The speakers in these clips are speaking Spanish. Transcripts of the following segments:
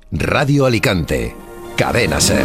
Radio Alicante. Cadena SER.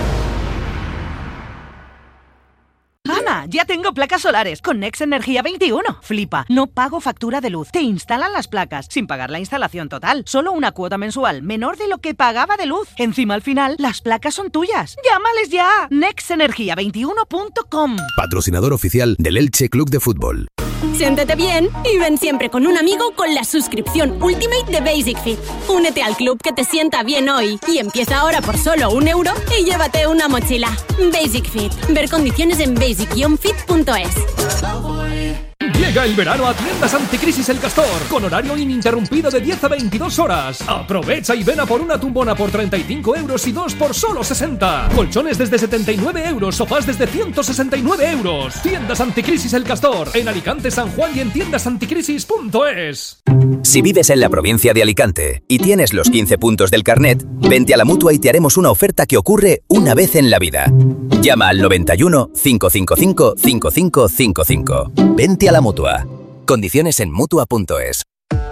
Ana, ya tengo placas solares con Next Energía 21. Flipa, no pago factura de luz. Te instalan las placas sin pagar la instalación total. Solo una cuota mensual menor de lo que pagaba de luz. Encima al final, las placas son tuyas. ¡Llámales ya! nextenergia21.com. Patrocinador oficial del Elche Club de Fútbol. Siéntete bien y ven siempre con un amigo con la suscripción Ultimate de Basic Fit. Únete al club que te sienta bien hoy y empieza ahora por solo €1 y llévate una mochila. Basic Fit. Ver condiciones en basic-fit.es. Llega el verano a Tiendas Anticrisis El Castor, con horario ininterrumpido de 10 a 22 horas. Aprovecha y ven a por una tumbona por 35 euros y 2 por solo 60. Colchones desde 79 euros, sofás desde 169 euros. Tiendas Anticrisis El Castor, en Alicante, San Juan y en tiendasanticrisis.es. Si vives en la provincia de Alicante y tienes los 15 puntos del carnet, vente a la Mutua y te haremos una oferta que ocurre una vez en la vida. Llama al 91 555 5555. Vente a la Mutua. Condiciones en Mutua.es.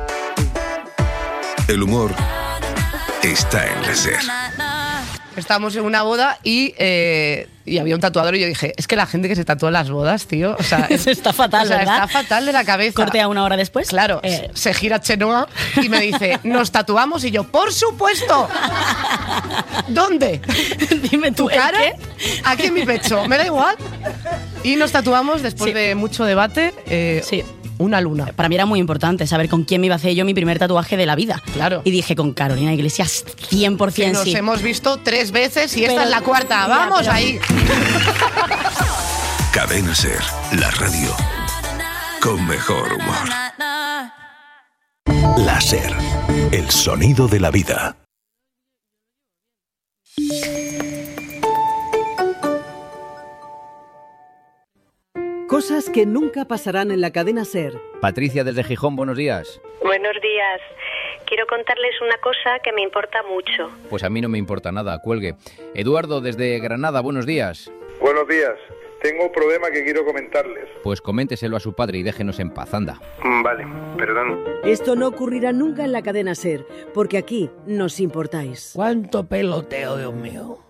El humor está en la SER. Estábamos en una boda y había un tatuador y yo dije, es que la gente que se tatúa en las bodas, tío, o sea, está fatal, ¿verdad? Está fatal de la cabeza. Corte a una hora después. Claro, se gira Chenoa y me dice, ¿nos tatuamos? Y yo, ¡por supuesto! ¿Dónde? Dime ¿Tu cara? ¿qué? Aquí en mi pecho, me da igual. Y nos tatuamos después de mucho debate. Sí. Una luna. Para mí era muy importante saber con quién me iba a hacer yo mi primer tatuaje de la vida. Claro. Y dije, con Carolina Iglesias, 100% que nos sí. hemos visto 3 veces y esta es la cuarta. ¡Vamos ahí! Cadena SER, la radio con mejor humor. La SER, el sonido de la vida. Cosas que nunca pasarán en la cadena SER. Patricia desde Gijón, buenos días. Buenos días. Quiero contarles una cosa que me importa mucho. Pues a mí no me importa nada, cuelgue. Eduardo desde Granada, buenos días. Buenos días. Tengo un problema que quiero comentarles. Pues coménteselo a su padre y déjenos en paz, anda. Vale, perdón. Esto no ocurrirá nunca en la cadena SER, porque aquí nos importáis. ¿Cuánto peloteo, Dios mío?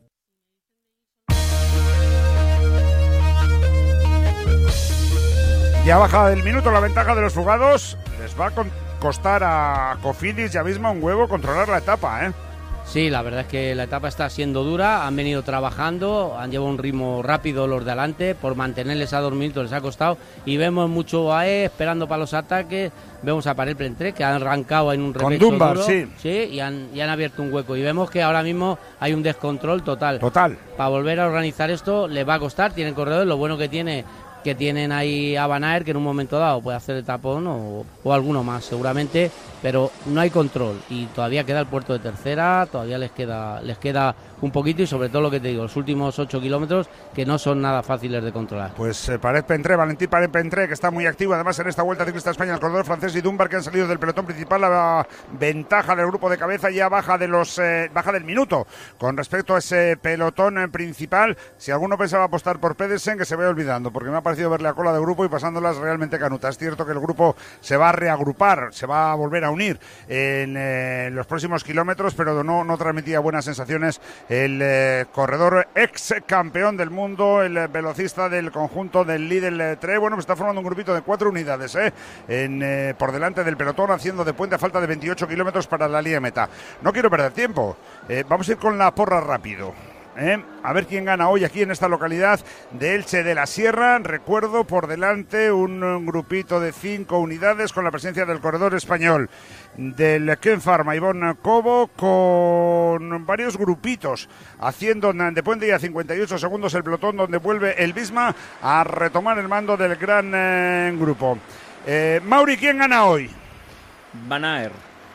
Ya baja del minuto la ventaja de los fugados. Les va a costar a Cofidis y a Visma un huevo controlar la etapa, ¿eh? Sí, la verdad es que la etapa está siendo dura. Han venido trabajando, han llevado un ritmo rápido los de adelante. Por mantenerles a 2 minutos les ha costado. Y vemos mucho AE esperando para los ataques. Vemos a Parel Plentré, que han arrancado en un repecho con Dunbar, duro, sí. y han abierto un hueco. Y vemos que ahora mismo hay un descontrol total. Total. Para volver a organizar esto les va a costar. Tienen corredores, lo bueno que tienen ahí a Van Aert, que en un momento dado puede hacer el tapón o alguno más seguramente, pero no hay control y todavía queda el puerto de tercera, todavía les queda un poquito y sobre todo lo que te digo, los últimos 8 kilómetros que no son nada fáciles de controlar. Pues Valentín Parel Plentré, que está muy activo además en esta Vuelta Ciclista a España, el corredor francés y Dunbar, que han salido del pelotón principal. La ventaja del grupo de cabeza ya baja del minuto con respecto a ese pelotón principal. Si alguno pensaba apostar por Pedersen, que se vaya olvidando, porque me ha parecido verle a cola de grupo y pasándolas realmente canutas. Es cierto que el grupo se va a reagrupar, se va a volver a unir en los próximos kilómetros, pero no transmitía buenas sensaciones el corredor ex campeón del mundo, el velocista del conjunto del Lidl Tre. Bueno, pues está formando un grupito de 4 unidades por delante del pelotón, haciendo de puente a falta de 28 kilómetros para la línea de meta. No quiero perder tiempo, vamos a ir con la porra rápido. A ver quién gana hoy aquí en esta localidad de Elche de la Sierra. Recuerdo, por delante un grupito de 5 unidades con la presencia del corredor español del Ken Pharma, Ivonne Cobo, con varios grupitos haciendo de puente y a 58 segundos el pelotón, donde vuelve el Visma a retomar el mando del gran grupo. Mauri, ¿quién gana hoy? Van Aert.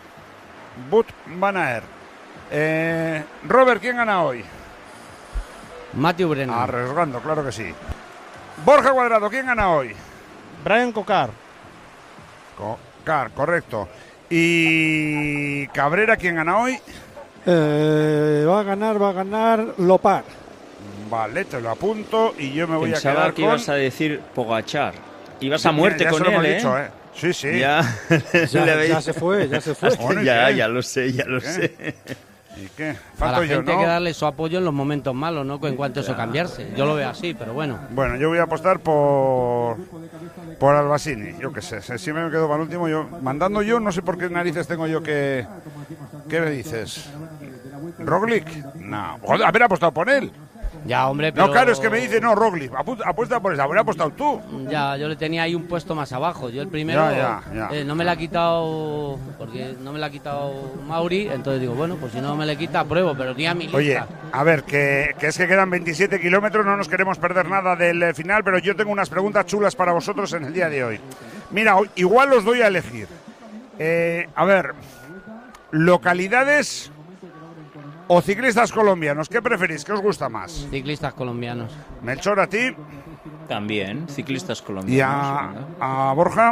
Van Aert. Robert, ¿quién gana hoy? Matthew Brennan. Arriesgando, claro que sí. Borja Cuadrado, ¿quién gana hoy? Brian Cocar. Cocar, correcto. ¿Y Cabrera, quién gana hoy? Va a ganar Lopar. Vale, te lo apunto y yo me voy a quedar con... Pensaba que ibas a decir Pogačar. Ibas a muerte ya con se lo él, hemos dicho, ¿eh? Sí. Ya se fue. Bueno, ya lo sé. ¿Y qué? A la Falto yo, gente hay ¿no? que darle su apoyo en los momentos malos, ¿no? En cuanto a eso cambiarse. Yo lo veo así, pero bueno. Bueno, yo voy a apostar por Albasini, yo qué sé. Si me quedo para el último, yo mandando yo, no sé por qué narices tengo yo que... ¿Qué me dices? ¿Roglic? No. Joder, haber apostado por él. Ya, hombre, pero... No, claro, es que me dice, no, Roglic, apuesta por esa, haber apostado tú. Ya, yo le tenía ahí un puesto más abajo. Yo el primero Ya. no me la ha quitado, porque no me la ha quitado Mauri, entonces digo, bueno, pues si no me le quita, pruebo, pero ni a mi lista. Oye, a ver, que es que quedan 27 kilómetros, no nos queremos perder nada del final, pero yo tengo unas preguntas chulas para vosotros en el día de hoy. Mira, igual os doy a elegir. A ver, localidades... ¿O ciclistas colombianos? ¿Qué preferís? ¿Qué os gusta más? Ciclistas colombianos. Melchor, ¿a ti? También, ciclistas ¿Y colombianos. a Borja?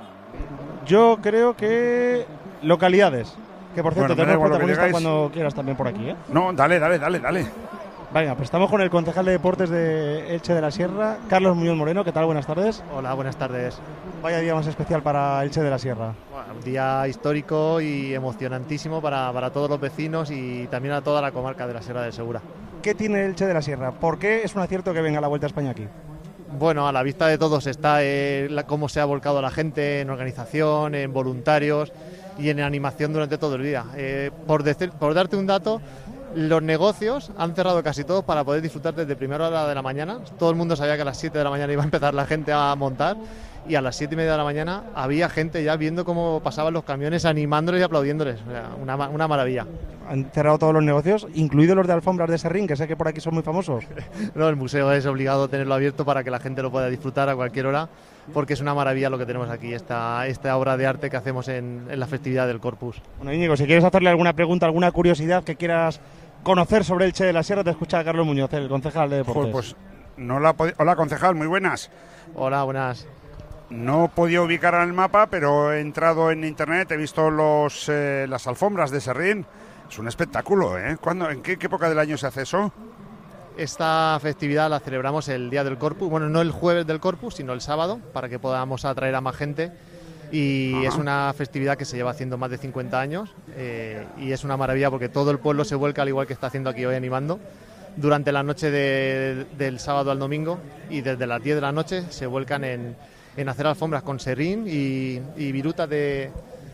Yo creo que localidades. Que por cierto, Bueno, me da tenemos igual lo que protagonista digáis. cuando quieras también por aquí, ¿eh? No, dale. Venga, pues estamos con el concejal de deportes de Elche de la Sierra, Carlos Muñoz Moreno. ¿Qué tal? Buenas tardes. Hola, buenas tardes. Vaya día más especial para Elche de la Sierra. Bueno, un día histórico y emocionantísimo para todos los vecinos y también a toda la comarca de la Sierra del Segura. ¿Qué tiene Elche de la Sierra? ¿Por qué es un acierto que venga la Vuelta a España aquí? Bueno, a la vista de todos está cómo se ha volcado la gente en organización, en voluntarios y en animación durante todo el día. Por darte un dato, los negocios han cerrado casi todos para poder disfrutar desde primera hora de la mañana. Todo el mundo sabía que a las 7 de la mañana iba a empezar la gente a montar y a las 7:30 de la mañana había gente ya viendo cómo pasaban los camiones, animándoles y aplaudiéndoles. O sea, una maravilla. Han cerrado todos los negocios, incluidos los de alfombras de Serrín, que sé que por aquí son muy famosos. No, el museo es obligado a tenerlo abierto para que la gente lo pueda disfrutar a cualquier hora, porque es una maravilla lo que tenemos aquí, esta obra de arte que hacemos en la festividad del Corpus. Bueno, Íñigo, si quieres hacerle alguna pregunta, alguna curiosidad que quieras conocer sobre Elche de la Sierra, te escucha Carlos Muñoz, el concejal de deportes. Pues no Hola, concejal, muy buenas. Hola, buenas. No podía ubicar en el mapa, pero he entrado en internet, he visto las alfombras de Serrín. Es un espectáculo, ¿eh? ¿En qué época del año se hace eso? Esta festividad la celebramos el día del Corpus, bueno, no el jueves del Corpus, sino el sábado, para que podamos atraer a más gente. Y Ajá. Es una festividad que se lleva haciendo más de 50 años y es una maravilla porque todo el pueblo se vuelca al igual que está haciendo aquí hoy animando durante la noche del sábado al domingo, y desde las 10 de la noche se vuelcan en hacer alfombras con serrín y virutas de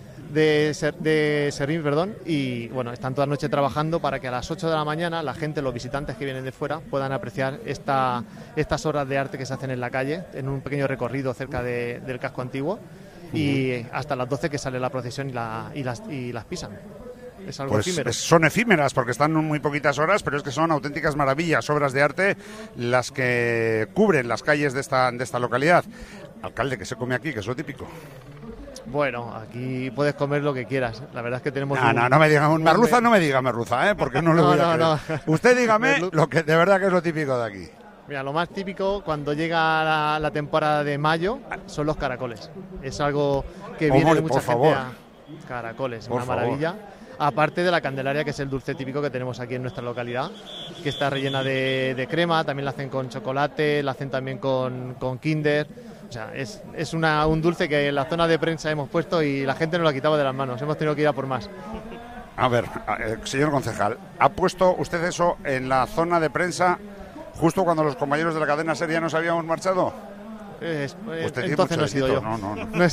serrín, perdón, y bueno, están toda la noche trabajando para que a las 8 de la mañana la gente, los visitantes que vienen de fuera, puedan apreciar estas obras de arte que se hacen en la calle, en un pequeño recorrido cerca del casco antiguo, y hasta las 12 que sale la procesión y las pisan. Es algo efímero. Son efímeras porque están muy poquitas horas, pero es que son auténticas maravillas, obras de arte las que cubren las calles de esta localidad. Alcalde, ¿qué se come aquí? Que es lo típico. Bueno, aquí puedes comer lo que quieras. La verdad es que tenemos... No me diga merluza, no me diga merluza, porque no le voy a creer. No. Usted dígame lo que de verdad que es lo típico de aquí. Mira, lo más típico cuando llega la temporada de mayo son los caracoles. Es algo que viene de mucha gente a caracoles, una maravilla. Aparte de la Candelaria, que es el dulce típico que tenemos aquí en nuestra localidad, que está rellena de crema, también la hacen con chocolate, la hacen también con Kinder. O sea, es un dulce que en la zona de prensa hemos puesto y la gente nos lo quitaba de las manos. Hemos tenido que ir a por más. A ver, señor concejal, ¿ha puesto usted eso en la zona de prensa justo cuando los compañeros de la cadena SER ya nos habíamos marchado? Entonces no he sido yo. No.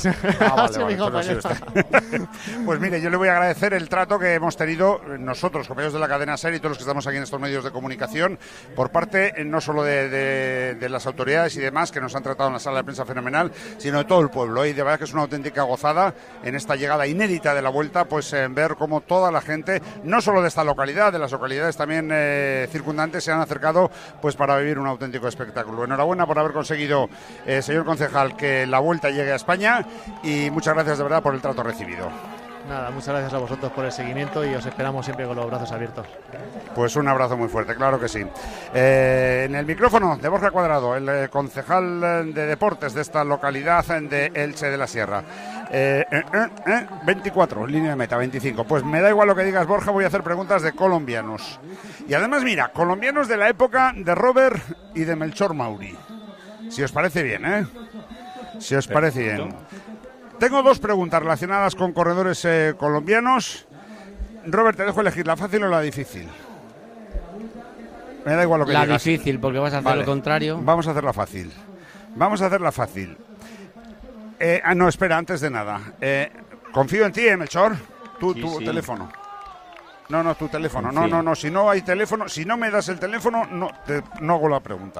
Vale, pues mire, yo le voy a agradecer el trato que hemos tenido nosotros, compañeros de la cadena SER y todos los que estamos aquí en estos medios de comunicación, por parte no solo de las autoridades y demás que nos han tratado en la sala de prensa fenomenal, sino de todo el pueblo. Y de verdad que es una auténtica gozada en esta llegada inédita de la Vuelta, pues ver cómo toda la gente, no solo de esta localidad, de las localidades también circundantes, se han acercado pues para vivir un auténtico espectáculo. Enhorabuena por haber conseguido, señor concejal, que la Vuelta llegue a España, y muchas gracias de verdad por el trato recibido. Nada, muchas gracias a vosotros por el seguimiento y os esperamos siempre con los brazos abiertos. Pues un abrazo muy fuerte, claro que sí. En el micrófono de Borja Cuadrado, el concejal de deportes de esta localidad de Elche de la Sierra. 24, línea de meta, 25. Pues me da igual lo que digas, Borja, voy a hacer preguntas de colombianos. Y además, mira, colombianos de la época de Robert y de Melchor Mauri. Si os parece bien, ¿eh? Si os parece bien. Tengo dos preguntas relacionadas con corredores colombianos. Robert, te dejo elegir la fácil o la difícil. Me da igual lo que digas. La difícil, porque vas a hacer lo contrario. Vamos a hacerla fácil. No, espera, antes de nada. Confío en ti, Melchor. Tu teléfono. No, tu teléfono. No. Si no hay teléfono, si no me das el teléfono, no hago la pregunta.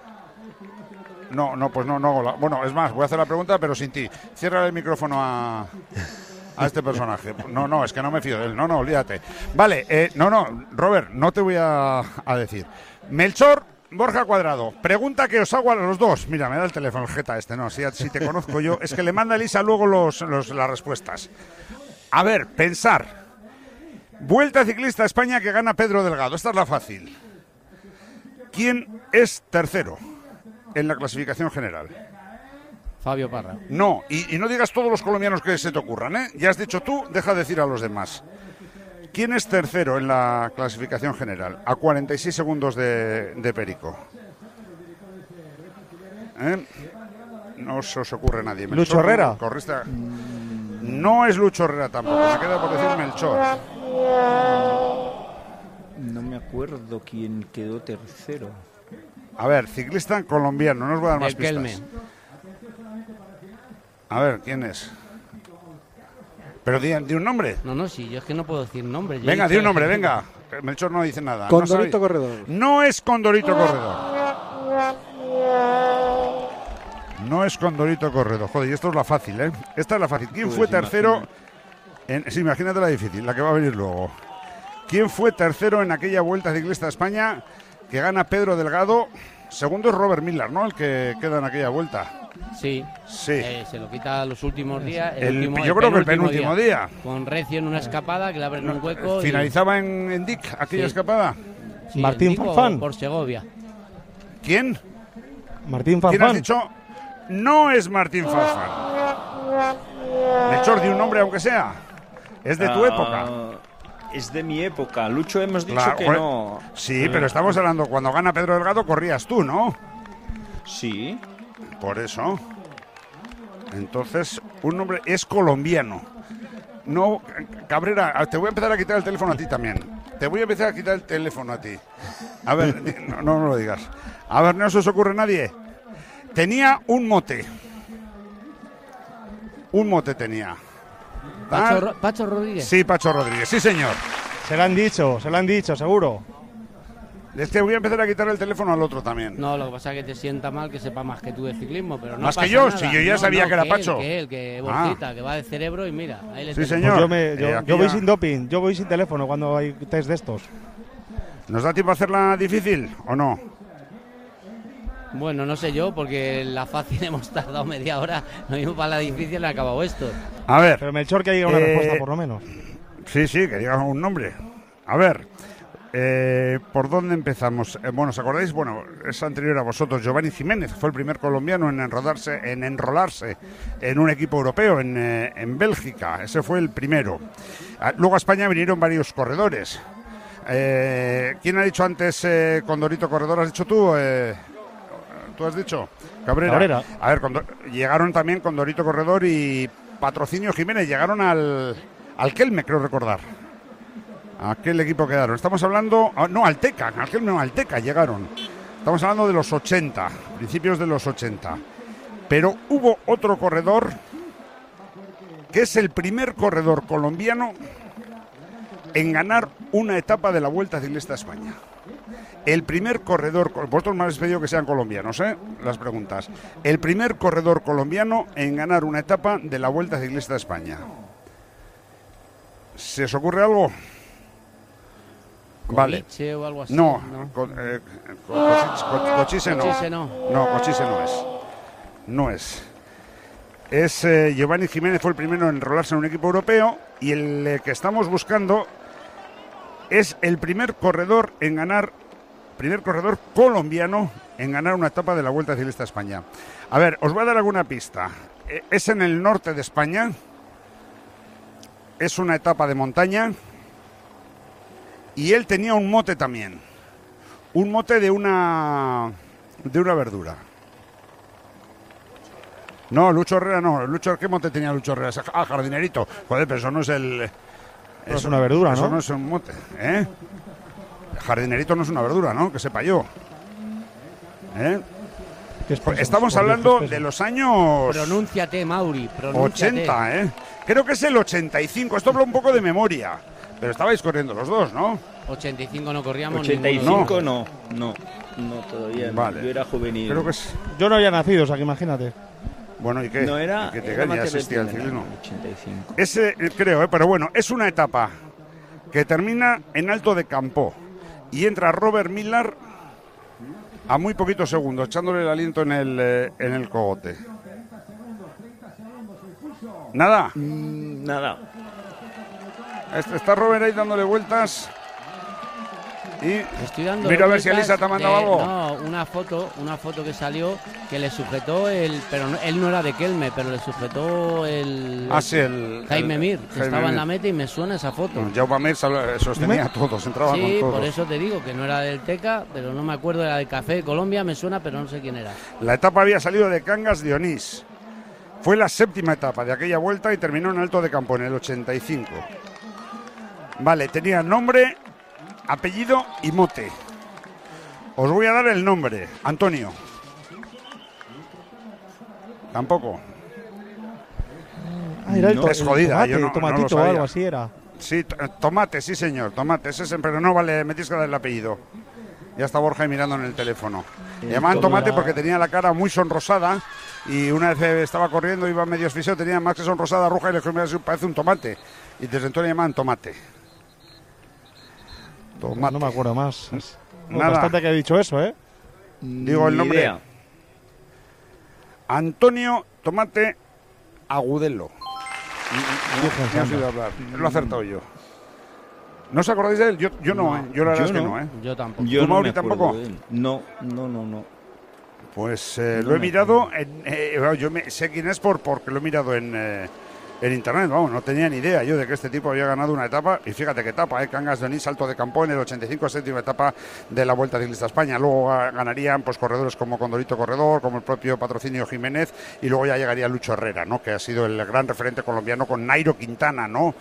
No hago la... Bueno, es más, voy a hacer la pregunta, pero sin ti. Cierra el micrófono a este personaje. No, es que no me fío de él. No, olvídate. Vale, Robert, no te voy a decir. Melchor, Borja Cuadrado, pregunta que os hago a los dos. Mira, me da el teléfono el jeta este, no, si te conozco yo. Es que le manda Elisa luego las respuestas. A ver, pensar. Vuelta ciclista a España que gana Pedro Delgado. Esta es la fácil. ¿Quién es tercero en la clasificación general? Fabio Parra. No, y no digas todos los colombianos que se te ocurran, ¿eh? Ya has dicho tú, deja de decir a los demás. ¿Quién es tercero en la clasificación general? A 46 segundos de Perico. No se os ocurre nadie. ¿Lucho Herrera? Corrista. No es Lucho Herrera tampoco, me queda por decir Melchor. No me acuerdo quién quedó tercero. A ver, ciclista colombiano, no os voy a dar más pistas. A ver, ¿quién es? Pero di un nombre. No, sí, yo es que no puedo decir nombre. Venga, di un nombre, venga. Melchor no dice nada. Condorito Corredor. No es Condorito Corredor. No es Condorito Corredor. Joder, y esto es la fácil, ¿eh? Esta es la fácil. ¿Quién fue tercero? Sí, imagínate la difícil, la que va a venir luego. ¿Quién fue tercero en aquella Vuelta Ciclista a España que gana Pedro Delgado? Segundo es Robert Millar, ¿no? El que queda en aquella vuelta. Sí. Se lo quita los últimos días. Yo creo que el penúltimo día. Con Recio en una escapada que le abren un hueco. ¿Finalizaba en Dic aquella escapada? Sí, Martín Farfán. Por Segovia. ¿Quién? Martín Farfán. ¿Quién has dicho? No es Martín Farfán. Melchor, di un nombre aunque sea. Es de tu época. Es de mi época. Lucho, hemos dicho que no. Sí, pero estamos hablando, cuando gana Pedro Delgado corrías tú, ¿no? Sí. Por eso. Entonces, un nombre es colombiano. No, Cabrera, te voy a empezar a quitar el teléfono a ti también. Te voy a empezar a quitar el teléfono a ti. A ver, no lo digas. A ver, no se os ocurre a nadie. Tenía un mote. Un mote tenía. ¿Pacho Rodríguez? Sí, Pacho Rodríguez, sí señor. Se lo han dicho, seguro. Es que voy a empezar a quitar el teléfono al otro también. No, lo que pasa es que te sienta mal que sepa más que tú de ciclismo, pero no más pasa que yo, nada. Si yo ya sabía que era Pacho. Que Borjita, que va de cerebro y mira, ahí le sí, señor. Pues yo voy sin doping, yo voy sin teléfono cuando hay test de estos. ¿Nos da tiempo a hacerla difícil o no? Bueno, no sé yo, porque la fácil hemos tardado media hora, no mismo para la difícil, he acabado esto. A ver. Pero Melchor que diga una respuesta por lo menos. Sí, que diga un nombre. A ver, ¿por dónde empezamos? Bueno, ¿os acordáis? Bueno, es anterior a vosotros. Giovanni Jiménez fue el primer colombiano en enrolarse en un equipo europeo en Bélgica. Ese fue el primero. Luego a España vinieron varios corredores. ¿Quién ha dicho antes Condorito Corredor? ¿Has dicho tú? ¿Tú has dicho? Cabrera. A ver, llegaron también Condorito Corredor y Patrocinio Jiménez. Llegaron al Kelme, creo recordar. ¿A qué equipo quedaron? Estamos hablando... No, al Teca llegaron. Estamos hablando de los 80, principios de los 80. Pero hubo otro corredor que es el primer corredor colombiano en ganar una etapa de la Vuelta Ciclista a España. El primer corredor... Vosotros me habéis pedido que sean colombianos, las preguntas. El primer corredor colombiano en ganar una etapa de la Vuelta Ciclista a España. ¿Se os ocurre algo? Vale. O algo así, no. Cochise no. No, Cochise no es. No es. Es Giovanni Jiménez, fue el primero en enrolarse en un equipo europeo, y el que estamos buscando es el primer corredor colombiano en ganar una etapa de la Vuelta Ciclista a España. A ver, os voy a dar alguna pista. Es en el norte de España. Es una etapa de montaña. Y él tenía un mote también. Un mote de una verdura. No, Lucho Herrera no. ¿Qué mote tenía Lucho Herrera? Jardinerito. Joder, pero eso no es el... Eso es una verdura, ¿no? Eso no es un mote, ¿eh? Jardinerito no es una verdura, ¿no? Que sepa yo. Estamos hablando de los años... Pronúnciate, Mauri, pronúnciate. 80, ¿eh? Creo que es el 85. Esto hablo un poco de memoria. Pero estabais corriendo los dos, ¿no? 85 no corríamos. 85 no todavía. Vale. Yo era juvenil. Creo que es... Yo no había nacido, o sea que imagínate. Bueno, ¿y qué? No era... ¿Y qué te ya existía el ciclismo? 85. Ese, creo, pero bueno, es una etapa que termina en Alto de Campo. Y entra Robert Millar a muy poquitos segundos, echándole el aliento en el cogote. ¿Nada? Nada. Está Robert ahí dándole vueltas. Y estoy dando mira a ver si Elisa te ha mandado algo. No, una foto que salió que le sujetó pero no, él no era de Kelme, pero le sujetó el Jaime Mir, que estaba en la meta y me suena esa foto. Jaume Mir sostenía a todos, entraba con todos. Por eso te digo que no era del Teca, pero no me acuerdo, era del Café de Colombia, me suena, pero no sé quién era. La etapa había salido de Cangas de Onís. Fue la 7ª etapa de aquella vuelta y terminó en Alto de Campo en el 85. Vale, tenía nombre, apellido y mote. Os voy a dar el nombre. Antonio. Tampoco. Era el es jodida. Tomate, yo tomatito no o algo así era. Sí, tomate, sí señor, tomate. Ese, pero no vale, me tienes que dar el apellido. Ya está Borja ahí mirando en el teléfono. Le llamaban Tomate porque tenía la cara muy sonrosada y una vez estaba corriendo, iba medio asfixiado, tenía más que sonrosada, roja y le dijeron, parece un tomate. Y desde entonces le llamaban Tomate. No me acuerdo más. Nada. Bastante que he dicho eso, ¿eh? Digo el nombre. Idea. Antonio Tomate Agudelo. No has oído hablar. Lo he acertado yo. ¿No os acordáis de él? Yo no, ¿eh? Yo la verdad es que no, ¿eh? Yo tampoco. ¿Tú, Mauri, tampoco? No. Pues lo he mirado. Sé quién es porque lo he mirado en internet. Vamos, no tenía ni idea yo de que este tipo había ganado una etapa. Y fíjate qué etapa, Cangas de Onís, Alto de Campo en el 85, 7ª etapa de la Vuelta Ciclista a España. Luego ganarían pues corredores como Condorito Corredor, como el propio Patrocinio Jiménez. Y luego ya llegaría Lucho Herrera, ¿no? Que ha sido el gran referente colombiano con Nairo Quintana, ¿no?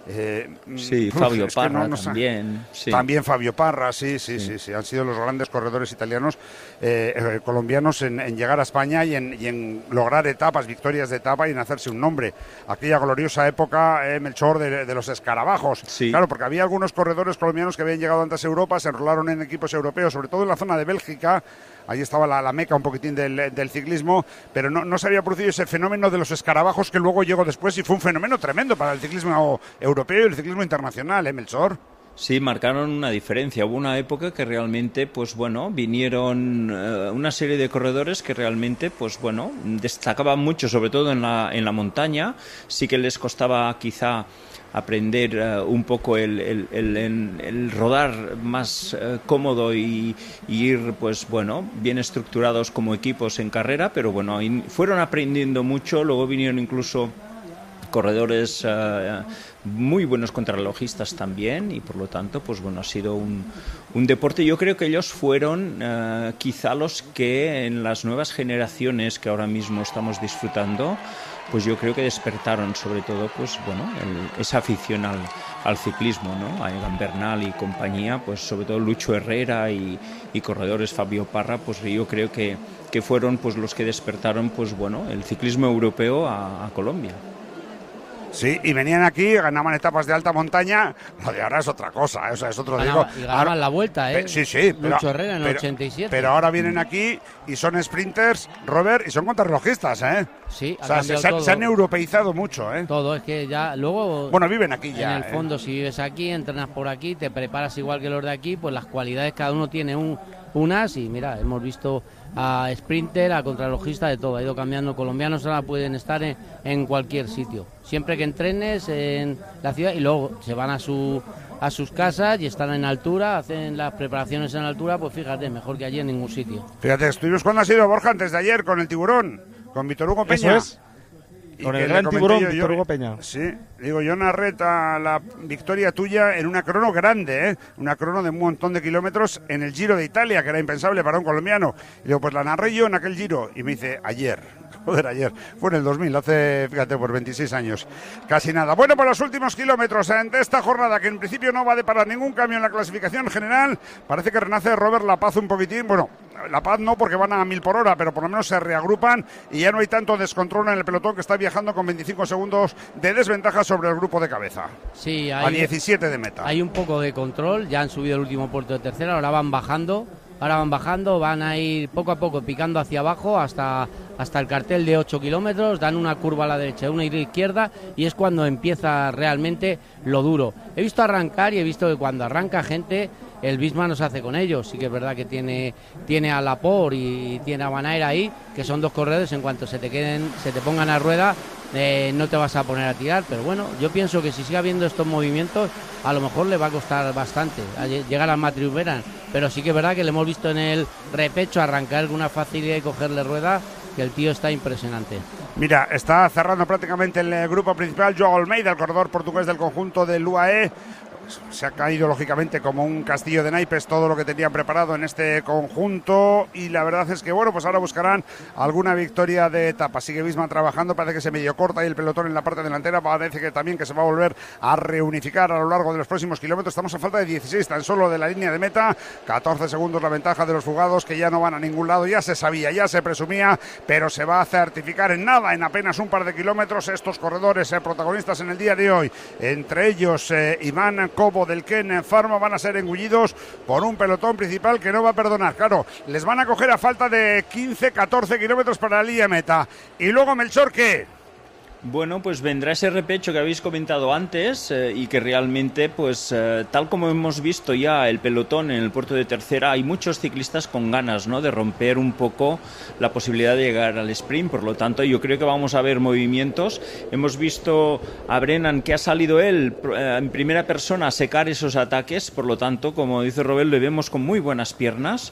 Fabio Parra también. Sí. También Fabio Parra, sí. Han sido los grandes corredores italianos, colombianos en llegar a España y en lograr etapas, victorias de etapa y en hacerse un nombre. Aquella gloriosa época, Melchor, de los escarabajos. Sí. Claro, porque había algunos corredores colombianos que habían llegado antes a Europa, se enrolaron en equipos europeos, sobre todo en la zona de Bélgica. Ahí estaba la meca un poquitín del ciclismo, pero no se había producido ese fenómeno de los escarabajos que luego llegó después y fue un fenómeno tremendo para el ciclismo europeo y el ciclismo internacional, Melchor. Sí, marcaron una diferencia. Hubo una época que realmente, pues bueno, vinieron una serie de corredores que realmente, pues bueno, destacaban mucho, sobre todo en la montaña. Sí que les costaba quizá aprender un poco el rodar más cómodo y ir, pues bueno, bien estructurados como equipos en carrera, pero bueno, fueron aprendiendo mucho. Luego vinieron incluso corredores muy buenos contrarrelojistas también, y por lo tanto, pues bueno, ha sido un deporte. Yo creo que ellos fueron quizá los que en las nuevas generaciones que ahora mismo estamos disfrutando, pues yo creo que despertaron sobre todo, pues bueno, esa afición al ciclismo, ¿no? A Egan Bernal y compañía, pues sobre todo Lucho Herrera y corredores Fabio Parra, pues yo creo que fueron pues los que despertaron, pues bueno, el ciclismo europeo a Colombia. Sí, y venían aquí, ganaban etapas de alta montaña. Lo de ahora es otra cosa, o sea, es otro digo. Y ganaban la vuelta, ¿eh? Sí, Lucho Herrera en el 87. Pero ahora vienen aquí y son sprinters, Robert, y son contrarrelojistas, ¿eh? Sí, o sea, se han europeizado mucho, ¿eh? Todo, es que ya luego... Bueno, viven aquí ya. En el fondo, si vives aquí, entrenas por aquí, te preparas igual que los de aquí, pues las cualidades cada uno tiene unas, y mira, hemos visto a sprinter, a contrarrelojista, de todo, ha ido cambiando. Colombianos ahora pueden estar en cualquier sitio, siempre que entrenes en la ciudad, y luego se van a sus casas y están en altura, hacen las preparaciones en altura, pues fíjate, mejor que allí en ningún sitio. Fíjate, estuvimos cuando ha sido Borja antes de ayer con el Tiburón, con Víctor Hugo Peña. Eso es. Con el gran tiburón, Víctor Hugo Peña. Sí, digo, yo narré la victoria tuya en una crono grande, una crono de un montón de kilómetros en el Giro de Italia, que era impensable para un colombiano. Y digo, pues la narré yo en aquel Giro. Y me dice, ayer. Fue en el 2000, hace, fíjate, por 26 años. Casi nada. Bueno, por los últimos kilómetros de esta jornada, que en principio no va a deparar ningún cambio en la clasificación general, parece que renace Robert La Paz un poquitín. Bueno, La Paz no, porque van a 1000 por hora, pero por lo menos se reagrupan y ya no hay tanto descontrol en el pelotón, que está viajando con 25 segundos de desventaja sobre el grupo de cabeza. Sí, a 17 de meta. Hay un poco de control, ya han subido el último puerto de tercera, ahora van bajando, van a ir poco a poco picando hacia abajo hasta el cartel de 8 kilómetros, dan una curva a la derecha, una a la izquierda, y es cuando empieza realmente lo duro. He visto arrancar y he visto que cuando arranca gente, el Visma no se hace con ellos. Sí que es verdad que tiene a Laporte y tiene a Van Aert ahí, que son dos corredores, en cuanto se te pongan a rueda, no te vas a poner a tirar, pero bueno, yo pienso que si sigue habiendo estos movimientos, a lo mejor le va a costar bastante llegar al Mathieu Veran, pero sí que es verdad que le hemos visto en el repecho arrancar con una facilidad y cogerle rueda, que el tío está impresionante. Mira, está cerrando prácticamente el grupo principal Joao Almeida, el corredor portugués del conjunto del UAE. Se ha caído lógicamente como un castillo de naipes todo lo que tenían preparado en este conjunto, y la verdad es que bueno, pues ahora buscarán alguna victoria de etapa. Sigue Visma trabajando, parece que se medio corta y el pelotón en la parte delantera parece que también que se va a volver a reunificar a lo largo de los próximos kilómetros. Estamos a falta de 16 tan solo de la línea de meta, 14 segundos la ventaja de los fugados, que ya no van a ningún lado. Ya se sabía, ya se presumía, pero se va a certificar en nada, en apenas un par de kilómetros, estos corredores protagonistas en el día de hoy. Entre ellos Iván Cobo del Ken Pharma van a ser engullidos por un pelotón principal que no va a perdonar. Claro, les van a coger a falta de 15-14 kilómetros para la línea meta. Y luego, Melchor, ¿qué? Bueno, pues vendrá ese repecho que habéis comentado antes y que realmente, pues tal como hemos visto ya el pelotón en el puerto de tercera, hay muchos ciclistas con ganas, ¿no?, de romper un poco la posibilidad de llegar al sprint. Por lo tanto, yo creo que vamos a ver movimientos. Hemos visto a Brennan, que ha salido él en primera persona a secar esos ataques. Por lo tanto, como dice Robert, le vemos con muy buenas piernas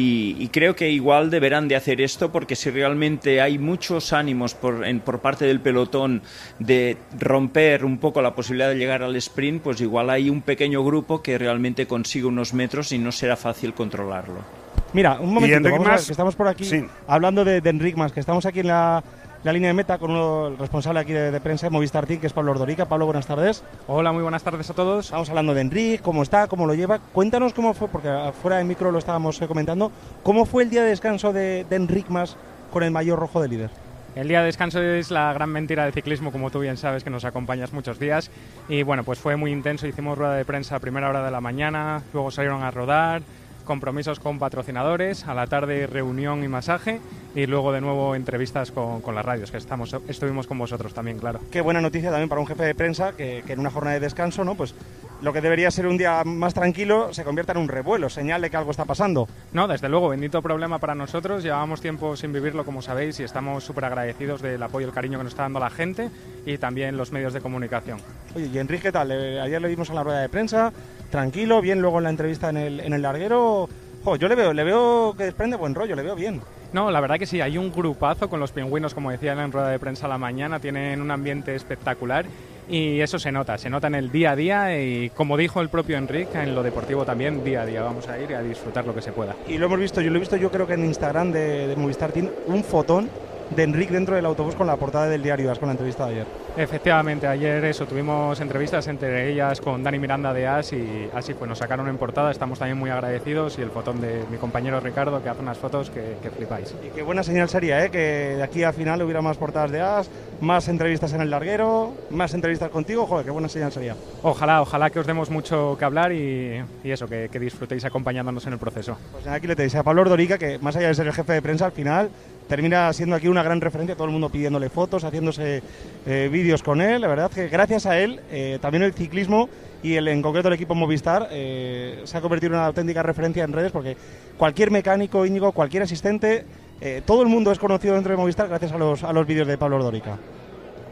y creo que igual deberán de hacer esto, porque si realmente hay muchos ánimos por parte del pelotón de romper un poco la posibilidad de llegar al sprint, pues igual hay un pequeño grupo que realmente consigue unos metros y no será fácil controlarlo. Mira, un momentito, vamos a ver, que estamos por aquí hablando de Enric Mas, que estamos aquí en la línea de meta con el responsable aquí de prensa de Movistar Team, que es Pablo Ordorica. Pablo, buenas tardes. Hola, muy buenas tardes a todos. Estamos hablando de Enric, cómo está, cómo lo lleva. Cuéntanos cómo fue, porque fuera de micro lo estábamos comentando, cómo fue el día de descanso de Enric Mas con el maillot rojo de líder. El día de descanso es la gran mentira del ciclismo, como tú bien sabes, que nos acompañas muchos días. Y bueno, pues fue muy intenso. Hicimos rueda de prensa a primera hora de la mañana, luego salieron a rodar, compromisos con patrocinadores, a la tarde reunión y masaje, y luego de nuevo entrevistas con las radios, que estuvimos con vosotros también, claro. Qué buena noticia también para un jefe de prensa, que en una jornada de descanso, ¿no?, pues lo que debería ser un día más tranquilo se convierta en un revuelo, señal de que algo está pasando. No, desde luego, bendito problema para nosotros. Llevábamos tiempo sin vivirlo, como sabéis, y estamos súper agradecidos del apoyo y el cariño que nos está dando la gente y también los medios de comunicación. Oye, ¿y Enric qué tal? Ayer le vimos en la rueda de prensa, tranquilo, bien, luego en la entrevista en el larguero. Yo le veo que desprende buen rollo, le veo bien. No, la verdad que sí, hay un grupazo con los pingüinos, como decía en la rueda de prensa a la mañana, tienen un ambiente espectacular. Y eso se nota en el día a día, y como dijo el propio Enric, en lo deportivo también, día a día vamos a ir a disfrutar lo que se pueda. Y lo hemos visto, yo creo que en Instagram de Movistar Team, un fotón de Enric dentro del autobús con la portada del diario AS, con la entrevista de ayer. Efectivamente, ayer tuvimos entrevistas, entre ellas con Dani Miranda de AS, y así pues nos sacaron en portada, estamos también muy agradecidos, y el fotón de mi compañero Ricardo, que hace unas fotos que flipáis. Y qué buena señal sería, que de aquí al final hubiera más portadas de AS, más entrevistas en el larguero, más entrevistas contigo. Joder, qué buena señal sería. Ojalá que os demos mucho que hablar y eso, que disfrutéis acompañándonos en el proceso. Pues aquí le tenéis a Pablo Ordorica, que más allá de ser el jefe de prensa, al final termina siendo aquí una gran referencia, todo el mundo pidiéndole fotos, haciéndose vídeos con él. La verdad que gracias a él también el ciclismo y en concreto el equipo Movistar se ha convertido en una auténtica referencia en redes, porque cualquier mecánico, Íñigo, cualquier asistente, todo el mundo es conocido dentro de Movistar gracias a los vídeos de Pablo Ordorica.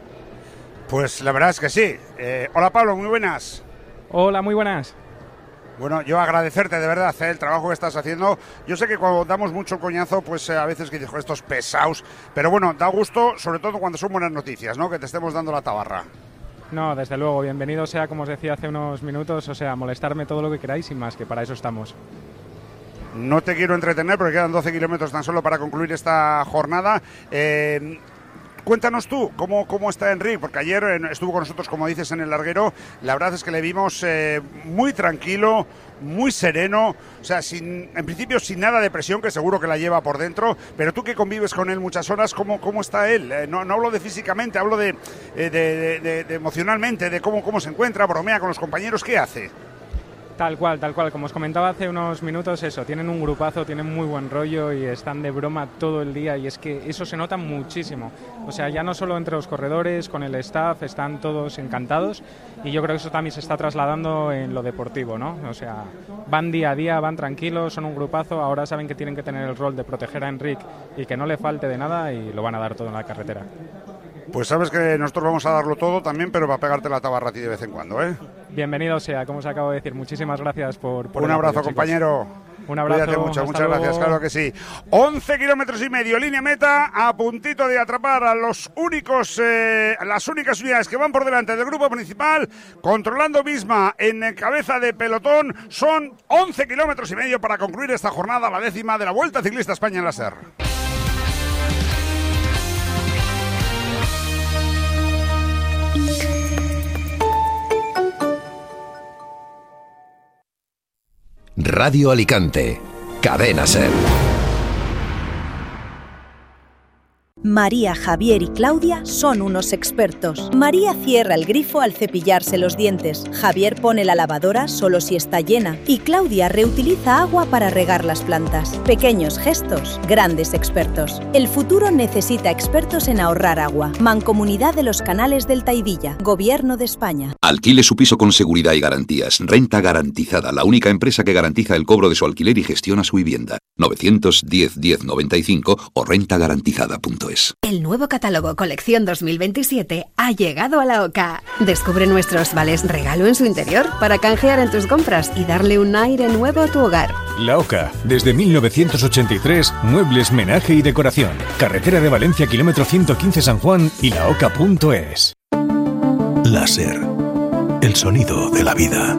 Pues la verdad es que sí. Hola Pablo, muy buenas. Hola, muy buenas. Bueno, yo agradecerte de verdad el trabajo que estás haciendo. Yo sé que cuando damos mucho coñazo, pues a veces que digo estos pesados, pero bueno, da gusto, sobre todo cuando son buenas noticias, ¿no? Que te estemos dando la tabarra. No, desde luego, bienvenido sea, como os decía hace unos minutos, o sea, molestarme todo lo que queráis y más, que para eso estamos. No te quiero entretener porque quedan 12 kilómetros tan solo para concluir esta jornada. Cuéntanos tú, ¿cómo está Enric? Porque ayer estuvo con nosotros, como dices, en el larguero. La verdad es que le vimos muy tranquilo, muy sereno, o sea, en principio sin nada de presión, que seguro que la lleva por dentro, pero tú que convives con él muchas horas, ¿cómo está él? No hablo de físicamente, hablo de emocionalmente, de cómo se encuentra, bromea con los compañeros, ¿qué hace? Tal cual, como os comentaba hace unos minutos, eso, tienen un grupazo, tienen muy buen rollo y están de broma todo el día, y es que eso se nota muchísimo. O sea, ya no solo entre los corredores, con el staff, están todos encantados, y yo creo que eso también se está trasladando en lo deportivo, ¿no? O sea, van día a día, van tranquilos, son un grupazo, ahora saben que tienen que tener el rol de proteger a Enric y que no le falte de nada, y lo van a dar todo en la carretera. Pues sabes que nosotros vamos a darlo todo también, pero para pegarte la tabarra a ti de vez en cuando, ¿eh? Bienvenido sea, como os acabo de decir. Muchísimas gracias por un abrazo, apoyo, compañero. Un abrazo. Cuídate mucho, muchas gracias, claro que sí. 11 kilómetros y medio, línea meta, a puntito de atrapar a las únicas unidades que van por delante del grupo principal, controlando Visma en cabeza de pelotón. Son 11 kilómetros y medio para concluir esta jornada, la 10ª de la Vuelta Ciclista España en la SER. Radio Alicante, Cadena SER. María, Javier y Claudia son unos expertos. María cierra el grifo al cepillarse los dientes. Javier pone la lavadora solo si está llena. Y Claudia reutiliza agua para regar las plantas. Pequeños gestos, grandes expertos. El futuro necesita expertos en ahorrar agua. Mancomunidad de los Canales del Taivilla. Gobierno de España. Alquile su piso con seguridad y garantías. Renta Garantizada, la única empresa que garantiza el cobro de su alquiler y gestiona su vivienda. 910 1095 o rentagarantizada.es. El nuevo catálogo Colección 2027 ha llegado a la OCA. Descubre nuestros vales regalo en su interior para canjear en tus compras y darle un aire nuevo a tu hogar. La OCA, desde 1983, muebles, menaje y decoración. Carretera de Valencia, kilómetro 115 San Juan y laoca.es. La SER, el sonido de la vida.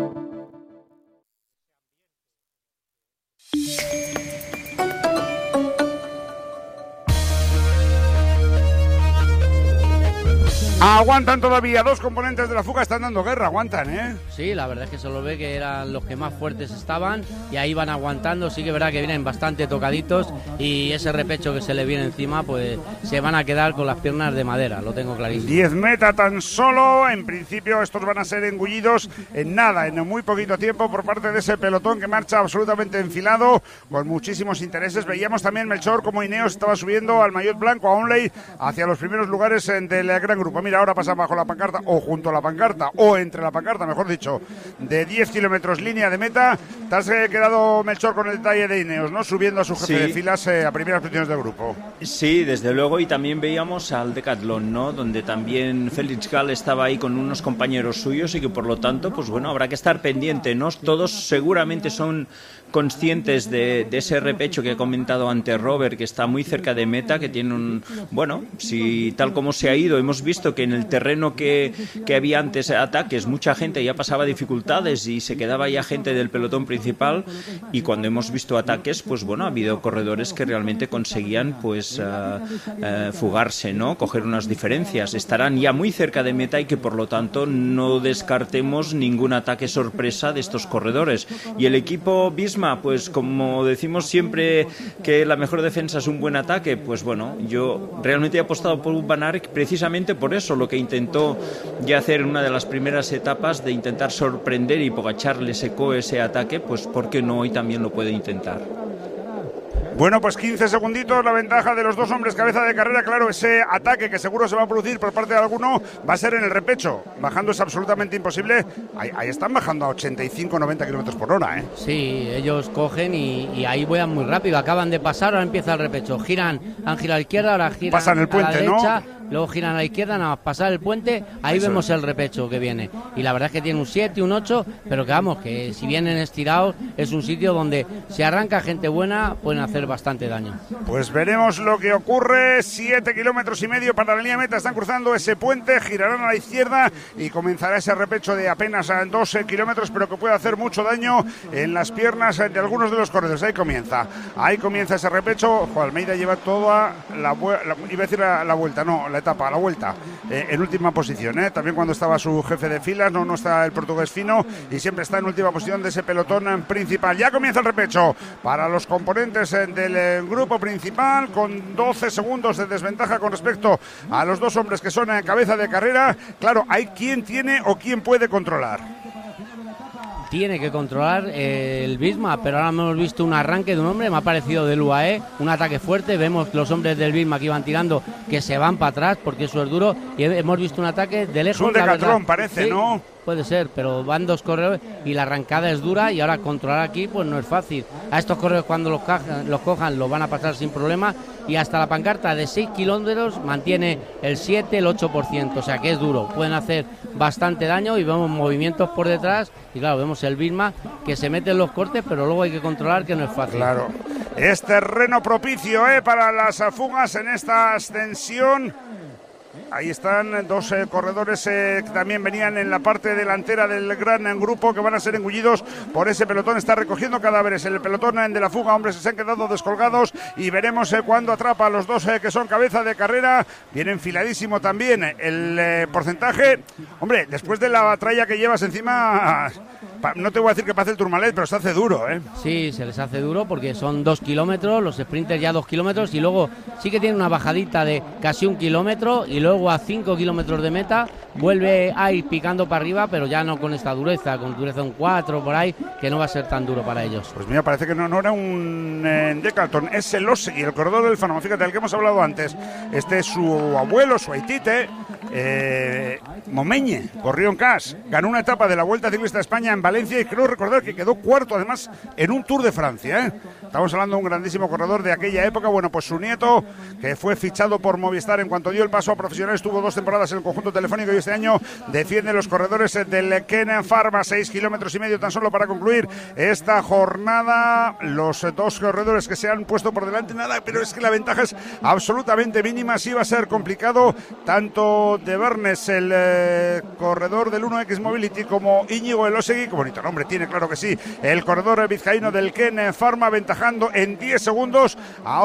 Aguantan todavía, dos componentes de la fuga están dando guerra, aguantan, ¿eh? Sí, la verdad es que se lo ve que eran los que más fuertes estaban y ahí van aguantando. Sí que es verdad que vienen bastante tocaditos y ese repecho que se le viene encima, pues se van a quedar con las piernas de madera, lo tengo clarísimo. 10 meta tan solo, en principio estos van a ser engullidos en nada, en muy poquito tiempo por parte de ese pelotón que marcha absolutamente enfilado, con muchísimos intereses. Veíamos también, Melchor, como Ineos estaba subiendo al maillot blanco, a Onley, hacia los primeros lugares del gran grupo. Mira, ahora pasa bajo la pancarta, o junto a la pancarta, o entre la pancarta, mejor dicho, de 10 kilómetros línea de meta. Te has quedado, Melchor, con el detalle de Ineos, ¿no? Subiendo a su jefe de filas a primeras posiciones del grupo. Sí, desde luego, y también veíamos al Decathlon, ¿no? Donde también Félix Gall estaba ahí con unos compañeros suyos y que por lo tanto, pues bueno, habrá que estar pendiente, ¿no? Todos seguramente son conscientes de ese repecho que ha comentado antes Robert, que está muy cerca de meta, que tiene un... Bueno, si tal como se ha ido, hemos visto que en el terreno que había antes ataques, mucha gente ya pasaba dificultades y se quedaba ya gente del pelotón principal, y cuando hemos visto ataques, pues bueno, ha habido corredores que realmente conseguían pues fugarse, ¿no? Coger unas diferencias. Estarán ya muy cerca de meta y que por lo tanto no descartemos ningún ataque sorpresa de estos corredores. Y el equipo Visma, pues como decimos siempre que la mejor defensa es un buen ataque, pues bueno, yo realmente he apostado por Van Aert precisamente por eso, lo que intentó ya hacer en una de las primeras etapas, de intentar sorprender, y Pogačar le secó ese ataque, pues ¿por qué no hoy también lo puede intentar? Bueno, pues 15 segunditos la ventaja de los dos hombres cabeza de carrera. Claro, ese ataque que seguro se va a producir por parte de alguno va a ser en el repecho. Bajando es absolutamente imposible. Ahí están bajando a 85-90 kilómetros por hora, ¿eh? Sí, ellos cogen y ahí vuelan muy rápido. Acaban de pasar, ahora empieza el repecho. Han girado a la izquierda, ahora giran pasan el puente, a la derecha, ¿no? luego giran a la izquierda, nada más pasar el puente, ahí vemos el repecho que viene. Y la verdad es que tiene un 7, un 8, pero que vamos, que si vienen estirados, es un sitio donde si arranca gente buena, pueden hacer bastante daño. Pues veremos lo que ocurre. 7,5 kilómetros para la línea meta, están cruzando ese puente, girarán a la izquierda y comenzará ese repecho de apenas 12 kilómetros, pero que puede hacer mucho daño en las piernas de algunos de los corredores. Ahí comienza ese repecho. Ojo, Almeida lleva toda la vuelta en última posición, también cuando estaba su jefe de filas, no está el portugués Fino, y siempre está en última posición de ese pelotón principal. Ya comienza el repecho para los componentes del grupo principal, con 12 segundos de desventaja con respecto a los dos hombres que son cabeza de carrera. Claro, hay quien tiene o quien puede controlar. Tiene que controlar el Visma, pero ahora hemos visto un arranque de un hombre, me ha parecido del UAE, un ataque fuerte. Vemos los hombres del Visma que iban tirando, que se van para atrás porque eso es duro, y hemos visto un ataque de lejos. Es un Decathlon, parece, ¿sí? ¿No? Puede ser, pero van dos corredores y la arrancada es dura, y ahora controlar aquí pues no es fácil. A estos corredores cuando los cojan los van a pasar sin problema, y hasta la pancarta de 6 kilómetros mantiene el 7, el 8%, o sea que es duro, pueden hacer bastante daño, y vemos movimientos por detrás, y claro, vemos el Visma que se mete en los cortes, pero luego hay que controlar, que no es fácil. Claro, es terreno propicio para las fugas en esta ascensión. Ahí están dos corredores que también venían en la parte delantera del gran grupo, que van a ser engullidos por ese pelotón. Está recogiendo cadáveres el pelotón de la fuga, hombres que se han quedado descolgados, y veremos cuando atrapa a los dos que son cabeza de carrera. Viene enfiladísimo también el porcentaje. Hombre, después de la tralla que llevas encima, no te voy a decir que pase el Tourmalet, pero se hace duro, Sí, se les hace duro porque son 2 kilómetros, los sprinters ya 2 kilómetros, y luego sí que tiene una bajadita de casi 1 kilómetro, y luego a 5 kilómetros de meta vuelve a ir picando para arriba, pero ya no con esta dureza, con dureza un 4 por ahí, que no va a ser tan duro para ellos. Pues mira, parece que no era un Decathlon, es el Osegui, el corredor del Fano, fíjate, el que hemos hablado antes. Este es su abuelo, su aitite, Momeñe, corrió en CAS, ganó una etapa de la Vuelta Ciclista a España en Valencia, y creo recordar que quedó cuarto además en un Tour de Francia, Estamos hablando de un grandísimo corredor de aquella época. Bueno, pues su nieto, que fue fichado por Movistar en cuanto dio el paso a profesional, estuvo 2 temporadas en el conjunto telefónico, y este año defiende los corredores del Ken Pharma. 6,5 kilómetros tan solo para concluir esta jornada. Los dos corredores que se han puesto por delante, nada, pero es que la ventaja es absolutamente mínima. Sí va a ser complicado, tanto de Bernes, el corredor del 1X Mobility, como Íñigo Elosegui, que bonito nombre tiene, claro que sí, el corredor vizcaíno del Ken Pharma, aventajando en 10 segundos a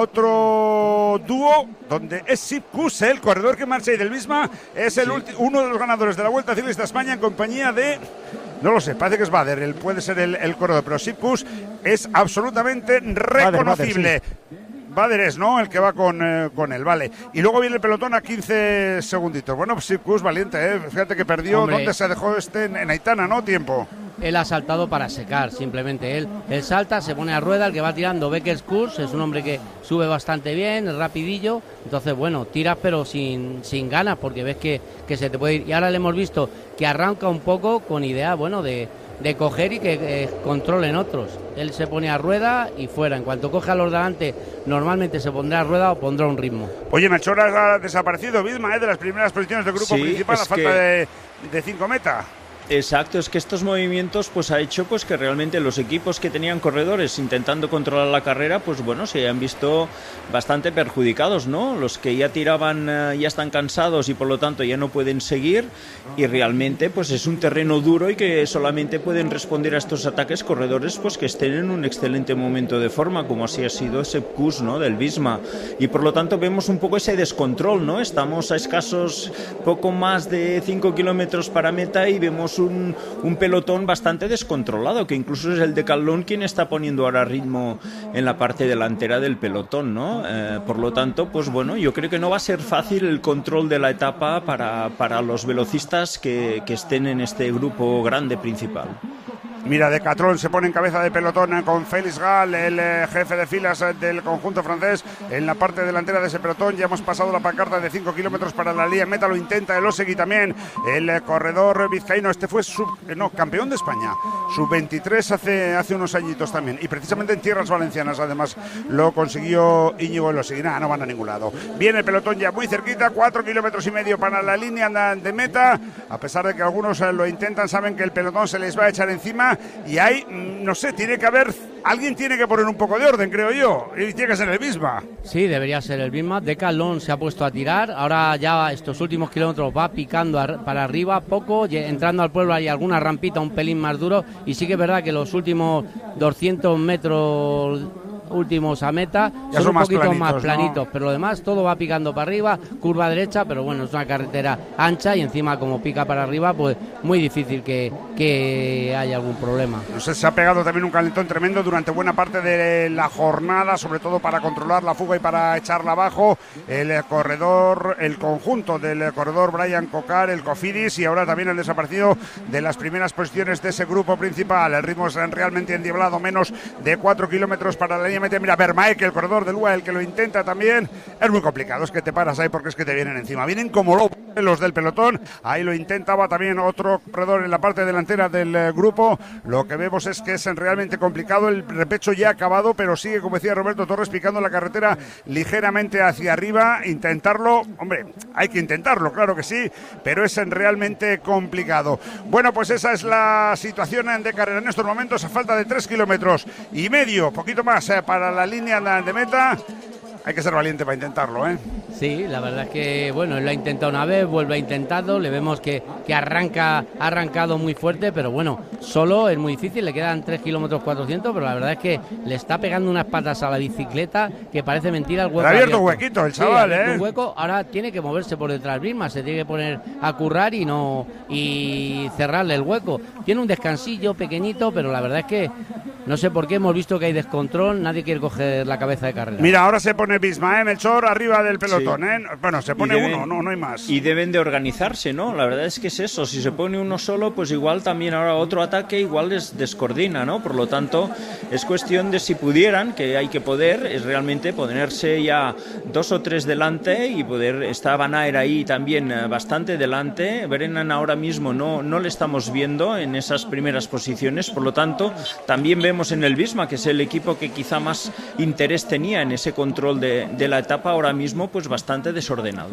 otro dúo, donde es Sipkus, el corredor que marcha, y del Visma es el uno de los ganadores de la Vuelta Ciclista a España, en compañía de... No lo sé, parece que es Bader, él puede ser el corredor, pero Sipkus es absolutamente reconocible. Bader es, ¿no?, el que va con él, vale. Y luego viene el pelotón a 15 segunditos. Bueno, pues Sipkus, valiente, fíjate que perdió. Hombre, ¿dónde se dejó en Aitana, no? Tiempo. Él ha saltado para secar, simplemente él salta, se pone a rueda. El que va tirando Beckers Kurs es un hombre que sube bastante bien, es rapidillo, entonces bueno, tiras pero sin ganas, porque ves que se te puede ir. Y ahora le hemos visto que arranca un poco con idea, bueno, de coger y que controlen otros. Él se pone a rueda y fuera. En cuanto coge a los delante, normalmente se pondrá a rueda o pondrá un ritmo. Oye, Melchor ha desaparecido, Visma, de las primeras posiciones del grupo principal, a falta de 5 meta. Exacto, es que estos movimientos pues ha hecho pues que realmente los equipos que tenían corredores intentando controlar la carrera, pues bueno, se han visto bastante perjudicados, ¿no? Los que ya tiraban ya están cansados y por lo tanto ya no pueden seguir, y realmente pues es un terreno duro y que solamente pueden responder a estos ataques corredores pues que estén en un excelente momento de forma, como así ha sido Sipkus, ¿no?, del Visma, y por lo tanto vemos un poco ese descontrol, ¿no? Estamos a escasos poco más de 5 kilómetros para meta y vemos un pelotón bastante descontrolado, que incluso es el Decathlon quien está poniendo ahora ritmo en la parte delantera del pelotón, ¿no? Por lo tanto, pues bueno, yo creo que no va a ser fácil el control de la etapa para los velocistas que estén en este grupo grande principal. Mira, Decathlon se pone en cabeza de pelotón con Félix Gall, el jefe de filas del conjunto francés, en la parte delantera de ese pelotón. Ya hemos pasado la pancarta de 5 kilómetros para la línea meta, lo intenta Elosegui también, el corredor vizcaíno. este fue campeón de España, sub-23 hace unos añitos también, y precisamente en tierras valencianas además lo consiguió Íñigo Elosegui. No van a ningún lado. Viene el pelotón ya muy cerquita, 4,5 kilómetros para la línea de meta, a pesar de que algunos lo intentan, saben que el pelotón se les va a echar encima, y ahí, no sé, alguien tiene que poner un poco de orden, creo yo, y tiene que ser el Visma. Sí, debería ser el Visma. Decathlon se ha puesto a tirar, ahora ya estos últimos kilómetros va picando para arriba poco, entrando al pueblo hay alguna rampita un pelín más duro, y sí que es verdad que los últimos 200 metros últimos a meta son un poquito más planitos, ¿no? Pero lo demás todo va picando para arriba, curva derecha, pero bueno, es una carretera ancha y encima como pica para arriba, pues muy difícil que haya algún problema. No sé, se ha pegado también un calentón tremendo durante buena parte de la jornada, sobre todo para controlar la fuga y para echarla abajo. El conjunto del corredor Brian Cocar, el Cofidis, y ahora también han desaparecido de las primeras posiciones de ese grupo principal. El ritmo es realmente endiablado, menos de 4 kilómetros para la línea. Mira, Vermaek, el corredor del UAE, el que lo intenta también. Es muy complicado, es que te paras ahí porque es que te vienen encima. Vienen como los del pelotón. Ahí lo intentaba también otro corredor en la parte delantera del grupo. Lo que vemos es que es realmente complicado. El repecho ya ha acabado, pero sigue, como decía Roberto Torres, picando la carretera ligeramente hacia arriba. Intentarlo, hombre, hay que intentarlo, claro que sí, pero es realmente complicado. Bueno, pues esa es la situación de carrera en estos momentos, a falta de 3,5 kilómetros, poquito más para la línea de meta. Hay que ser valiente para intentarlo, ¿eh? Sí, la verdad es que, bueno, él lo ha intentado una vez, vuelve a intentarlo, le vemos que ha arrancado muy fuerte, pero bueno, solo es muy difícil, le quedan 3 kilómetros 400, pero la verdad es que le está pegando unas patas a la bicicleta que parece mentira el hueco. Ha abierto un huequito el chaval, sí, un hueco, ahora tiene que moverse por detrás misma, se tiene que poner a currar y cerrarle el hueco. Tiene un descansillo pequeñito, pero la verdad es que no sé por qué hemos visto que hay descontrol, nadie quiere coger la cabeza de carrera. Mira, ahora se pone Visma, Melchor, arriba del pelotón, sí. Bueno, se pone uno, no hay más. Y deben de organizarse, ¿no? La verdad es que es eso, si se pone uno solo, pues igual también ahora otro ataque igual les descoordina, ¿no? Por lo tanto, es cuestión de si pudieran, que hay que poder, es realmente ponerse ya 2 o 3 delante y poder, está Van Aert ahí también bastante delante, Brennan ahora mismo no le estamos viendo en esas primeras posiciones, por lo tanto, también vemos en el Visma, que es el equipo que quizá más interés tenía en ese control de la etapa, ahora mismo pues bastante desordenado.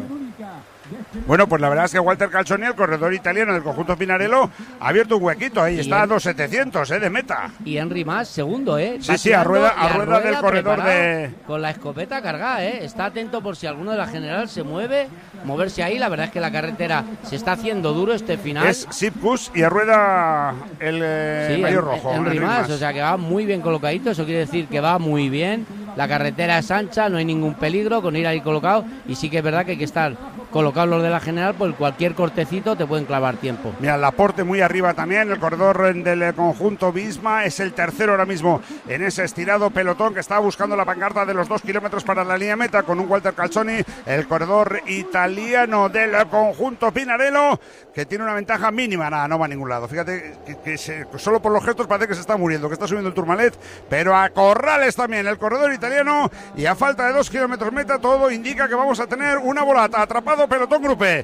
Bueno, pues la verdad es que Walter Calzoni, el corredor italiano del conjunto Pinarello, ha abierto un huequito, ahí está a 2,700 de meta. Y Henry Mas, segundo, Sí, a rueda del corredor con la escopeta cargada, Está atento por si alguno de la general se mueve, moverse ahí, la verdad es que la carretera se está haciendo duro este final. Es Sipkus y a rueda el maillot rojo. Henry Mas, o sea que va muy bien colocadito, eso quiere decir que va muy bien. La carretera es ancha, no hay ningún peligro con ir ahí colocado, y sí que es verdad que hay que estar colocados los de la general, pues cualquier cortecito te pueden clavar tiempo. Mira, Laporte muy arriba también, el corredor del conjunto Visma, es el tercero ahora mismo en ese estirado pelotón que está buscando la pancarta de los 2 kilómetros para la línea meta, con un Walter Calzoni, el corredor italiano del conjunto Pinarello, que tiene una ventaja mínima. Nada, no va a ningún lado. Fíjate que solo por los gestos parece que se está muriendo, que está subiendo el Tourmalet, pero a corrales también el corredor italiano, y a falta de 2 kilómetros meta todo indica que vamos a tener una volata. Atrapado pelotón grupé,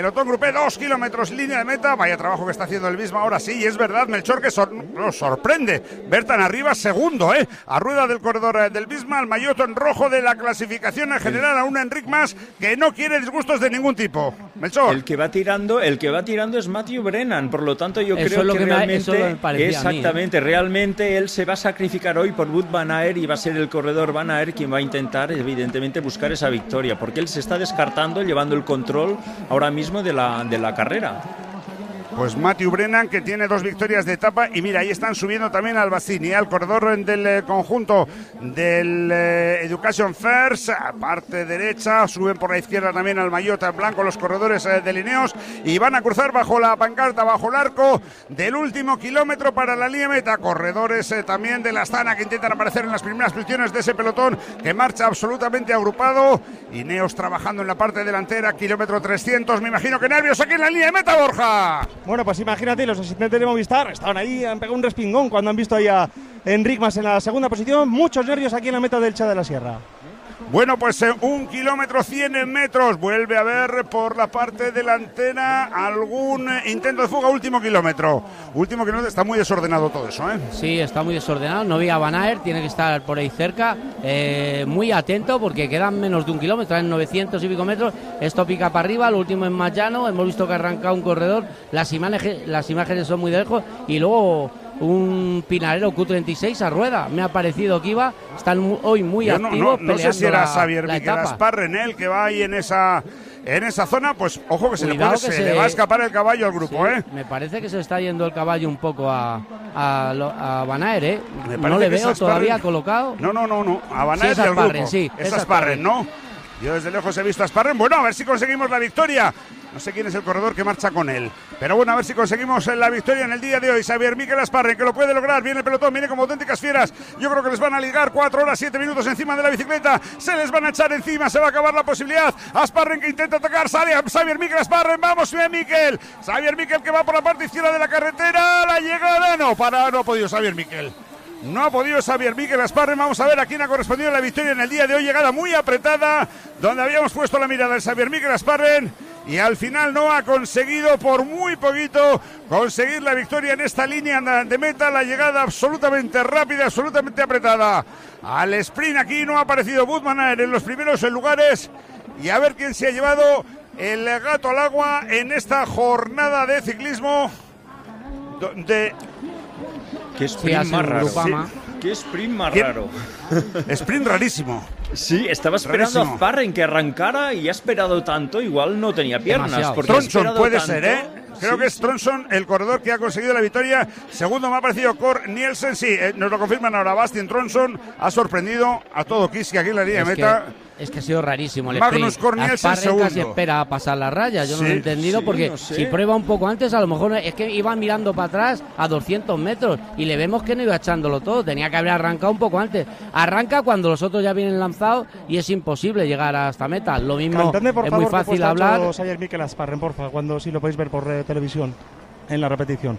2 kilómetros línea de meta. Vaya trabajo que está haciendo el Visma ahora sí, y es verdad, Melchor, que nos sorprende ver tan arriba, segundo, a rueda del corredor del Visma, el maillot en rojo de la clasificación en general, a un Enric Mas que no quiere disgustos de ningún tipo. Melchor. El que va tirando es Matthew Brennan, por lo tanto yo creo que realmente, exactamente, realmente él se va a sacrificar hoy por Wout van Aert, y va a ser el corredor Van Aert quien va a intentar evidentemente buscar esa victoria, porque él se está descartando, llevando el control ahora mismo de la carrera. Pues Matthew Brennan, que tiene 2 victorias de etapa, y mira, ahí están subiendo también al Bassini, al corredor del conjunto del Education First, parte derecha, suben por la izquierda también al maillot blanco los corredores de Lineos, y van a cruzar bajo la pancarta, bajo el arco del último kilómetro para la línea meta. Corredores también de la Astana que intentan aparecer en las primeras posiciones de ese pelotón que marcha absolutamente agrupado. Ineos trabajando en la parte delantera, kilómetro 300, me imagino que nervios aquí en la línea de meta, Borja. Bueno, pues imagínate, los asistentes de Movistar estaban ahí, han pegado un respingón cuando han visto ahí a Enric Mas en la segunda posición. Muchos nervios aquí en la meta del Cha de la Sierra. Bueno, pues 1 kilómetro 100 metros. Vuelve a haber por la parte delantera algún intento de fuga. Último kilómetro está muy desordenado todo eso, ¿eh? Sí, está muy desordenado. No vi a Van Aert, tiene que estar por ahí cerca. Muy atento porque quedan menos de 1 kilómetro, en 900 y pico metros. Esto pica para arriba, lo último es más llano. Hemos visto que ha arrancado un corredor. Las imágenes son muy de lejos. Y luego un pinarero Q36 a rueda. Me ha parecido que están hoy muy activos. No sé si era Xavier Miquel Asparren el que va ahí en esa zona, pues ojo que se le va a escapar el caballo al grupo, sí, Me parece que se está yendo el caballo un poco a Van Aert, ¿eh? No le veo todavía colocado. No, a Van Aert y al grupo. Sí, es Asparren, ¿no? Yo desde lejos he visto a Asparren. Bueno, a ver si conseguimos la victoria. No sé quién es el corredor que marcha con él. Pero bueno, a ver si conseguimos la victoria en el día de hoy. Xavier Miquel Asparren, que lo puede lograr. Viene el pelotón, viene como auténticas fieras. Yo creo que les van a ligar 4 horas 7 minutos encima de la bicicleta. Se les van a echar encima, se va a acabar la posibilidad. Asparren que intenta atacar, sale a Xavier Miquel Asparren. Vamos, Miquel. Xavier Miquel que va por la parte izquierda de la carretera. La llegada, no ha podido Xavier Miquel. No ha podido Xavier Miquel Asparren. Vamos a ver a quién ha correspondido la victoria en el día de hoy. Llegada muy apretada, donde habíamos puesto la mirada de Xavier Miquel Asparren. Y al final no ha conseguido por muy poquito conseguir la victoria en esta línea de meta. La llegada absolutamente rápida, absolutamente apretada. Al sprint aquí no ha aparecido Wout van Aert en los primeros lugares. Y a ver quién se ha llevado el gato al agua en esta jornada de ciclismo. Qué sprint más raro. Qué sprint más raro. Sprint rarísimo. Sí, estaba esperando a Asparren que arrancara y ha esperado tanto, igual no tenía piernas. Tronson puede ser, ¿eh? Creo que es Tronson el corredor que ha conseguido la victoria. Segundo me ha parecido Cor Nielsen. Sí, nos lo confirman ahora. Bastien Tronson ha sorprendido a todo Kiski aquí en la línea de meta. Es que ha sido rarísimo el Magnus Cor Nielsen segundo. Casi espera a pasar la raya. Yo no lo he entendido porque si prueba un poco antes, a lo mejor es que iba mirando para atrás a 200 metros y le vemos que no iba echándolo todo. Tenía que haber arrancado un poco antes. Arranca cuando los otros ya vienen lanzados y es imposible llegar hasta meta. Lo mismo, es muy fácil hablar. Xavier Miquel Asparren, porfa, cuando si lo podéis ver por televisión en la repetición.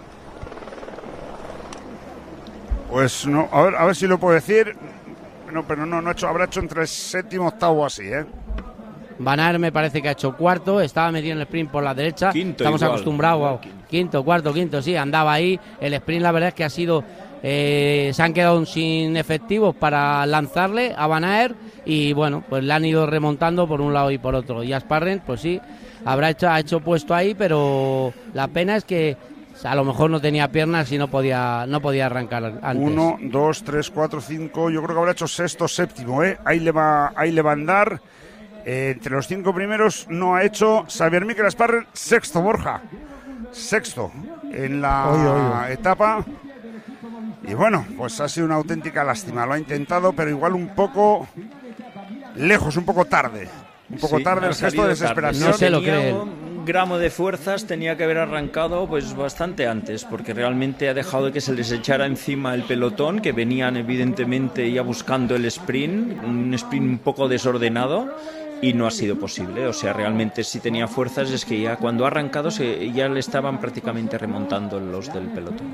Pues no, a ver si lo puedo decir. No, pero no ha hecho, habrá hecho entre el séptimo, octavo así, ¿eh? Van Aert me parece que ha hecho cuarto, estaba metido en el sprint por la derecha. Estamos acostumbrados, quinto, sí, andaba ahí. El sprint la verdad es que ha sido, se han quedado sin efectivos para lanzarle a Van Aert y bueno, pues le han ido remontando por un lado y por otro. Y Asparren, pues sí, ha hecho puesto ahí, pero la pena es que a lo mejor no tenía piernas y no podía arrancar antes. 1, 2, 3, 4, 5. Yo creo que habrá hecho sexto, séptimo, ¿eh? Ahí le va a andar. Entre los 5 primeros no ha hecho Xavier Miquel Asparren. Sexto, Borja. Sexto en la etapa. Y bueno, pues ha sido una auténtica lástima. Lo ha intentado, pero igual un poco lejos, un poco tarde. Un poco tarde el gesto de desesperación. No se lo cree. Gramo de fuerzas tenía que haber arrancado pues bastante antes, porque realmente ha dejado que se les echara encima el pelotón, que venían evidentemente ya buscando el sprint, un sprint un poco desordenado, y no ha sido posible. O sea, realmente si tenía fuerzas es que ya cuando ha arrancado ya le estaban prácticamente remontando los del pelotón.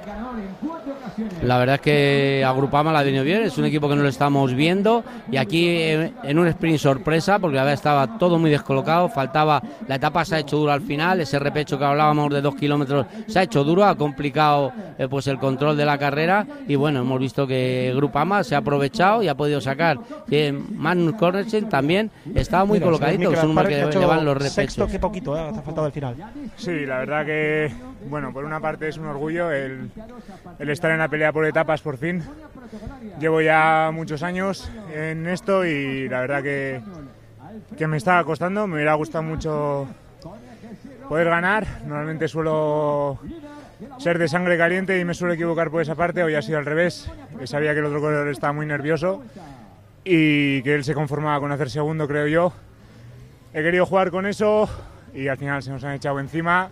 La verdad es que a Groupama la ha venido bien, es un equipo que no lo estamos viendo y aquí en un sprint sorpresa, porque la verdad estaba todo muy descolocado, faltaba, la etapa se ha hecho duro al final, ese repecho que hablábamos de 2 kilómetros se ha hecho duro, ha complicado pues el control de la carrera y bueno, hemos visto que Groupama se ha aprovechado y ha podido sacar. Magnus Cornelsen también estaba muy colocadito, es un hombre que llevan los repechos. Sexto, qué poquito, ha faltado el final. Sí, la verdad que, bueno, por una parte es un orgullo el estar en la pelea por etapas por fin. Llevo ya muchos años en esto y la verdad que me estaba costando, me hubiera gustado mucho poder ganar. Normalmente suelo ser de sangre caliente y me suelo equivocar por esa parte, hoy ha sido al revés. Sabía que el otro corredor estaba muy nervioso y que él se conformaba con hacer segundo, creo yo. He querido jugar con eso y al final se nos han echado encima.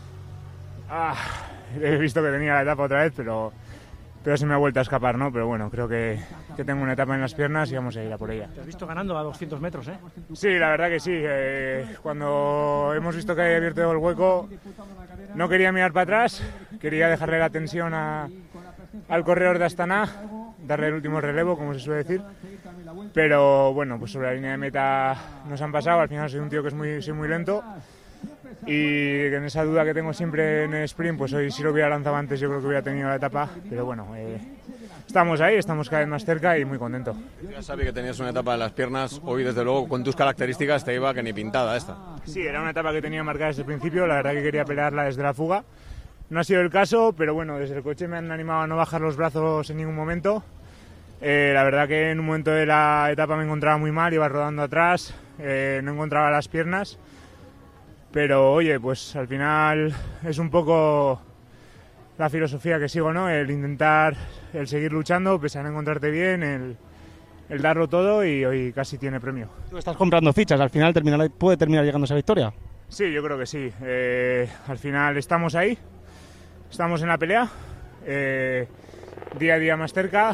He visto que tenía la etapa otra vez, pero se me ha vuelto a escapar, ¿no? Pero bueno, creo que tengo una etapa en las piernas y vamos a ir a por ella. Te has visto ganando a 200 metros, ¿eh? Sí, la verdad que sí. Cuando hemos visto que había abierto el hueco, no quería mirar para atrás, quería dejarle la tensión a al corredor de Astana, darle el último relevo, como se suele decir. Pero bueno, pues sobre la línea de meta nos han pasado. Al final soy un tío que soy muy lento. Y en esa duda que tengo siempre en el sprint, pues hoy si lo hubiera lanzado antes yo creo que hubiera tenido la etapa. Pero bueno, estamos ahí, estamos cada vez más cerca y muy contento. Ya sabía que tenías una etapa de las piernas, hoy desde luego con tus características te iba que ni pintada esta. Sí, era una etapa que tenía marcada desde el principio, la verdad que quería pelearla desde la fuga. No ha sido el caso, pero bueno, desde el coche me han animado a no bajar los brazos en ningún momento. La verdad que en un momento de la etapa me encontraba muy mal, iba rodando atrás, no encontraba las piernas. Pero oye, pues al final es un poco la filosofía que sigo, ¿no? El intentar, el seguir luchando, pese a no encontrarte bien, el darlo todo y hoy casi tiene premio. Tú estás comprando fichas, al final puede terminar llegando a esa victoria. Sí, yo creo que sí. Al final estamos ahí, estamos en la pelea, día a día más cerca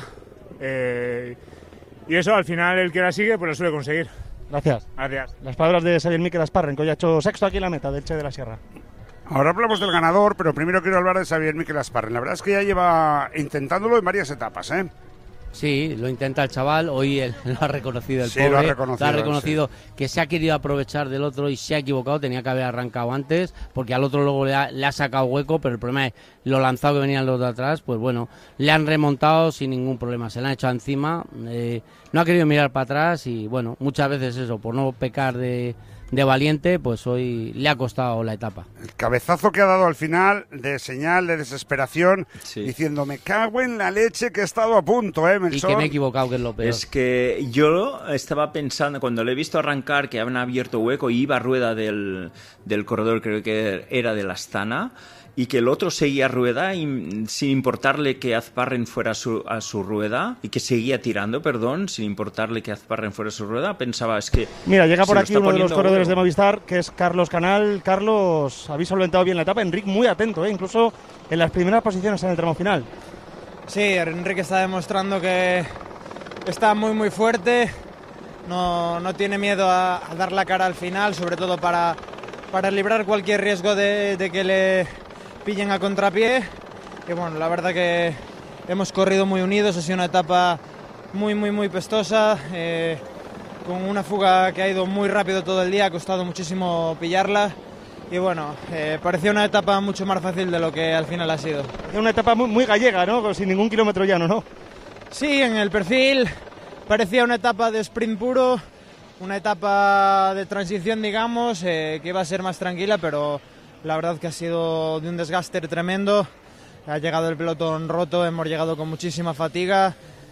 y eso al final el que la sigue pues lo suele conseguir. Gracias. Gracias. Las palabras de Xavier Miquel Asparren, que hoy ha hecho sexto aquí en la meta del Che de la Sierra. Ahora hablamos del ganador, pero primero quiero hablar de Xavier Miquel Asparren. La verdad es que ya lleva intentándolo en varias etapas, ¿eh? Sí, lo intenta el chaval, hoy él lo ha reconocido el pobre, lo ha reconocido sí. Que se ha querido aprovechar del otro y se ha equivocado, tenía que haber arrancado antes, porque al otro luego le ha sacado hueco, pero el problema es lo lanzado que venían los de atrás, pues bueno, le han remontado sin ningún problema, se le han echado encima, no ha querido mirar para atrás y bueno, muchas veces eso, por no pecar de valiente, pues hoy le ha costado la etapa. El cabezazo que ha dado al final, de señal, de desesperación, diciendo, me cago en la leche que he estado a punto, Melchor. Y que me he equivocado, que es lo peor. Es que yo estaba pensando, cuando le he visto arrancar, que habían abierto hueco y iba a rueda del corredor, creo que era de la Astana, y que el otro seguía rueda sin importarle que Asparren fuera a su rueda, y que seguía tirando, sin importarle que Asparren fuera a su rueda, pensaba, es que... Mira, llega por aquí uno de los corredores de Movistar, que es Carlos Canal. Carlos, habéis solventado bien la etapa. Enrique muy atento, incluso en las primeras posiciones en el tramo final. Sí, Enrique está demostrando que está muy fuerte, no tiene miedo a dar la cara al final, sobre todo para librar cualquier riesgo de que le pillen a contrapié. Y bueno, la verdad que hemos corrido muy unidos, ha sido una etapa muy pestosa, con una fuga que ha ido muy rápido todo el día, ha costado muchísimo pillarla. Y bueno, parecía una etapa mucho más fácil de lo que al final ha sido. Una etapa muy gallega, ¿no? Sin ningún kilómetro llano, ¿no? Sí, en el perfil parecía una etapa de sprint puro, una etapa de transición, digamos, que iba a ser más tranquila, pero la verdad que ha sido de un desgaste tremendo. Ha llegado el pelotón roto, hemos llegado con muchísima fatiga.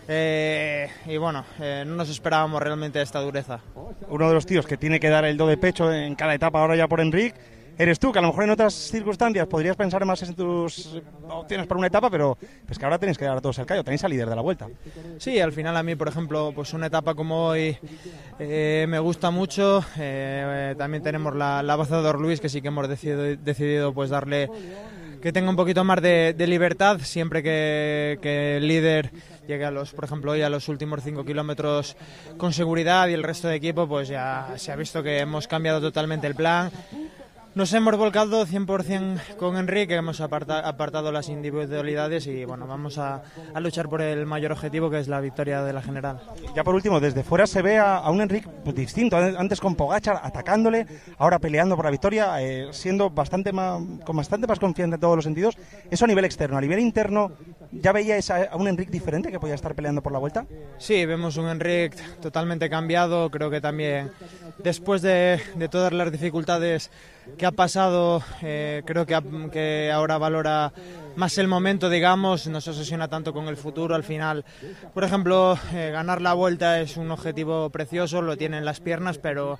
Y bueno, no nos esperábamos realmente esta dureza. Uno de los tíos que tiene que dar el do de pecho en cada etapa ahora ya por Enric eres tú, que a lo mejor en otras circunstancias podrías pensar más en tus opciones para una etapa, pero pues que ahora tenéis que dar todos el callo, tenéis al líder de la vuelta. Sí, al final a mí, por ejemplo, pues una etapa como hoy me gusta mucho. También tenemos la baza de Luis, que sí que hemos decidido pues darle, que tenga un poquito más de libertad siempre que el líder llegue por ejemplo hoy a los últimos 5 kilómetros con seguridad, y el resto de equipo pues ya se ha visto que hemos cambiado totalmente el plan. Nos hemos volcado 100% con Enrique, hemos apartado las individualidades y bueno, vamos a luchar por el mayor objetivo, que es la victoria de la general. Ya por último, desde fuera se ve a un Enric pues, distinto, antes con Pogačar atacándole, ahora peleando por la victoria, siendo con bastante más confianza en todos los sentidos. Eso a nivel externo. A nivel interno, ¿ya veíais a un Enric diferente que podía estar peleando por la vuelta? Sí, vemos un Enric totalmente cambiado. Creo que también después de todas las dificultades que ha pasado, creo que ahora valora más el momento, digamos, no se obsesiona tanto con el futuro. Al final, por ejemplo, ganar la vuelta es un objetivo precioso, lo tiene en las piernas, pero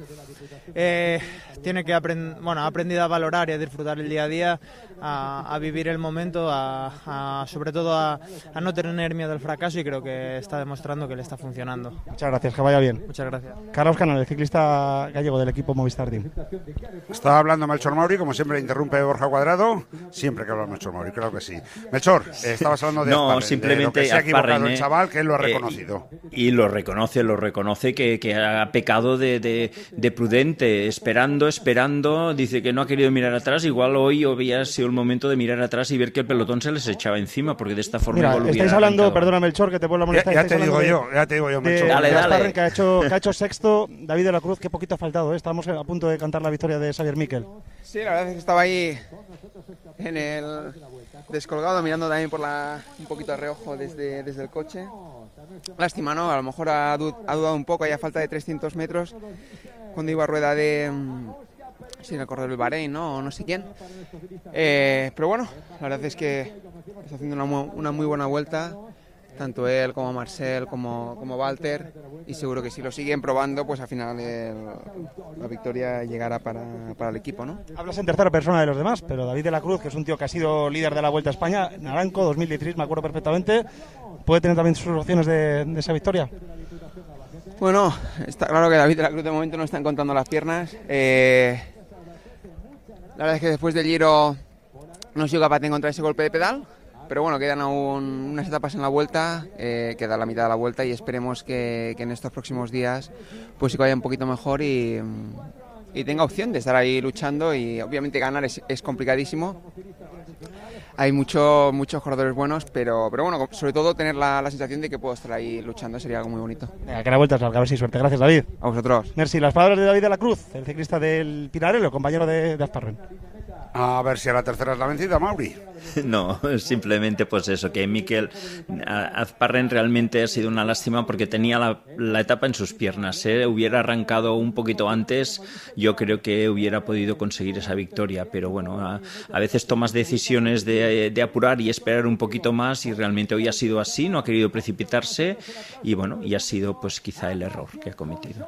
tiene que ha aprendido a valorar y a disfrutar el día a día, a vivir el momento, sobre todo a no tener miedo al fracaso, y creo que está demostrando que le está funcionando. Muchas gracias, que vaya bien. Muchas gracias. Carlos Canal, el ciclista gallego del equipo Movistar Team. Está hablando Melchor Mauri, como siempre interrumpe Borja Cuadrado, siempre que habla Melchor Mauri, claro que sí. así. Melchor, estabas hablando de No, Azparren, simplemente de lo que se ha equivocado Azparren, el chaval, que él lo ha reconocido. Y lo reconoce que ha pecado de prudente, esperando, dice que no ha querido mirar atrás, igual hoy había sido el momento de mirar atrás y ver que el pelotón se les echaba encima, porque de esta forma Mira, igual hubiera estáis hablando, arrancado. perdona Melchor, que te vuelvo a molestar. Ya te digo yo, Melchor. Dale. Azparren, que ha hecho sexto, David de la Cruz, qué poquito ha faltado, ¿eh? Estábamos a punto de cantar la victoria de Xavier Miquel. Sí, la verdad es que estaba ahí en el descolgado, mirando también un poquito a reojo desde el coche. Lástima, ¿no? A lo mejor ha dudado un poco, hay a falta de 300 metros, cuando iba a rueda de... Sí, en el corredor del Bahrein, ¿no? O no sé quién. Pero bueno, la verdad es que está haciendo una muy buena vuelta, tanto él como Marcel como Walter, y seguro que si lo siguen probando, pues al final la victoria llegará para el equipo, ¿no? Hablas en tercera persona de los demás, pero David de la Cruz, que es un tío que ha sido líder de la Vuelta a España, Naranco 2016, me acuerdo perfectamente, ¿puede tener también sus opciones de esa victoria? Bueno, está claro que David de la Cruz de momento no está encontrando las piernas. La verdad es que después del Giro no ha sido capaz de encontrar ese golpe de pedal, pero bueno, quedan aún unas etapas en la vuelta, queda la mitad de la vuelta y esperemos que en estos próximos días pues sí que vaya un poquito mejor y tenga opción de estar ahí luchando, y obviamente ganar es complicadísimo. Hay muchos corredores buenos, pero bueno, sobre todo tener la sensación de que puedo estar ahí luchando sería algo muy bonito. Venga, que la vuelta salga, a ver si suerte. Gracias, David. A vosotros. Merci. Las palabras de David de la Cruz, el ciclista del Pinarello, compañero de Azparren. A ver si a la tercera es la vencida, Mauri. No, simplemente pues eso, que Miquel Azparren realmente ha sido una lástima porque tenía la etapa en sus piernas, ¿eh? Hubiera arrancado un poquito antes, yo creo que hubiera podido conseguir esa victoria, pero bueno, a veces tomas decisiones de apurar y esperar un poquito más, y realmente hoy ha sido así, no ha querido precipitarse y bueno, y ha sido pues quizá el error que ha cometido.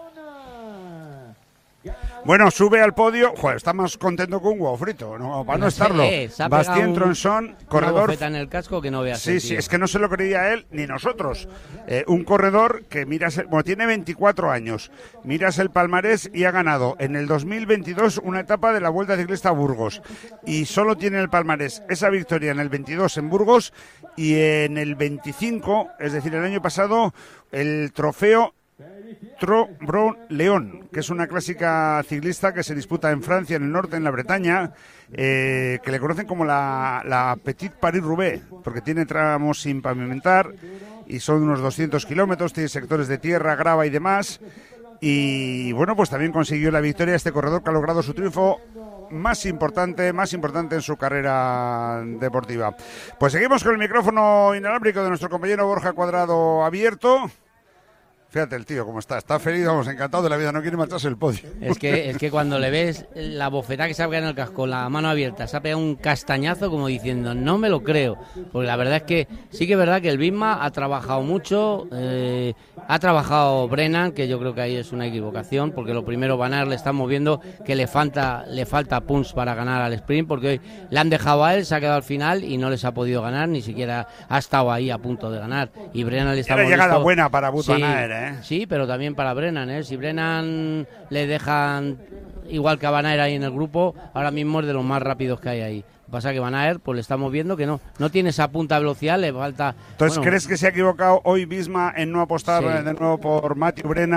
Bueno, sube al podio. Joder, está más contento que un huevo frito, ¿no? Para no estarlo. Bastien Tronson, corredor. Una en el casco que no veas. Sí, es que no se lo creía él ni nosotros. Un corredor que tiene 24 años. Miras el palmarés y ha ganado en el 2022 una etapa de la Vuelta Ciclista a Burgos. Y solo tiene el palmarés esa victoria en el 22 en Burgos, y en el 25, es decir, el año pasado, el trofeo Brown León, que es una clásica ciclista que se disputa en Francia, en el norte, en la Bretaña, que le conocen como la Petite Paris-Roubaix, porque tiene tramos sin pavimentar y son unos 200 kilómetros, tiene sectores de tierra, grava y demás. Y bueno, pues también consiguió la victoria este corredor, que ha logrado su triunfo más importante en su carrera deportiva. Pues seguimos con el micrófono inalámbrico de nuestro compañero Borja Cuadrado abierto. Fíjate el tío cómo está feliz, vamos, encantado de la vida, no quiere marcharse el podio. Es que cuando le ves la bofetada que se ha pegado en el casco, la mano abierta, se ha pegado un castañazo como diciendo, no me lo creo. Porque la verdad es que sí que es verdad que el Visma ha trabajado mucho, ha trabajado Brennan, que yo creo que ahí es una equivocación, porque lo primero Van Aert le estamos viendo que le falta punch para ganar al sprint, porque hoy le han dejado a él, se ha quedado al final y no les ha podido ganar, ni siquiera ha estado ahí a punto de ganar. Y Brennan le estamos viendo... Era llegada buena para Wout Van Aert, Sí, pero también para Brennan, ¿eh? Si Brennan le dejan igual que a Van Aert ahí en el grupo, ahora mismo es de los más rápidos que hay ahí. Lo que pasa es que Van Aert, pues le estamos viendo que no tiene esa punta de velocidad, le falta... Entonces, ¿crees que se ha equivocado hoy Visma en no apostar de nuevo por Mathieu Brennan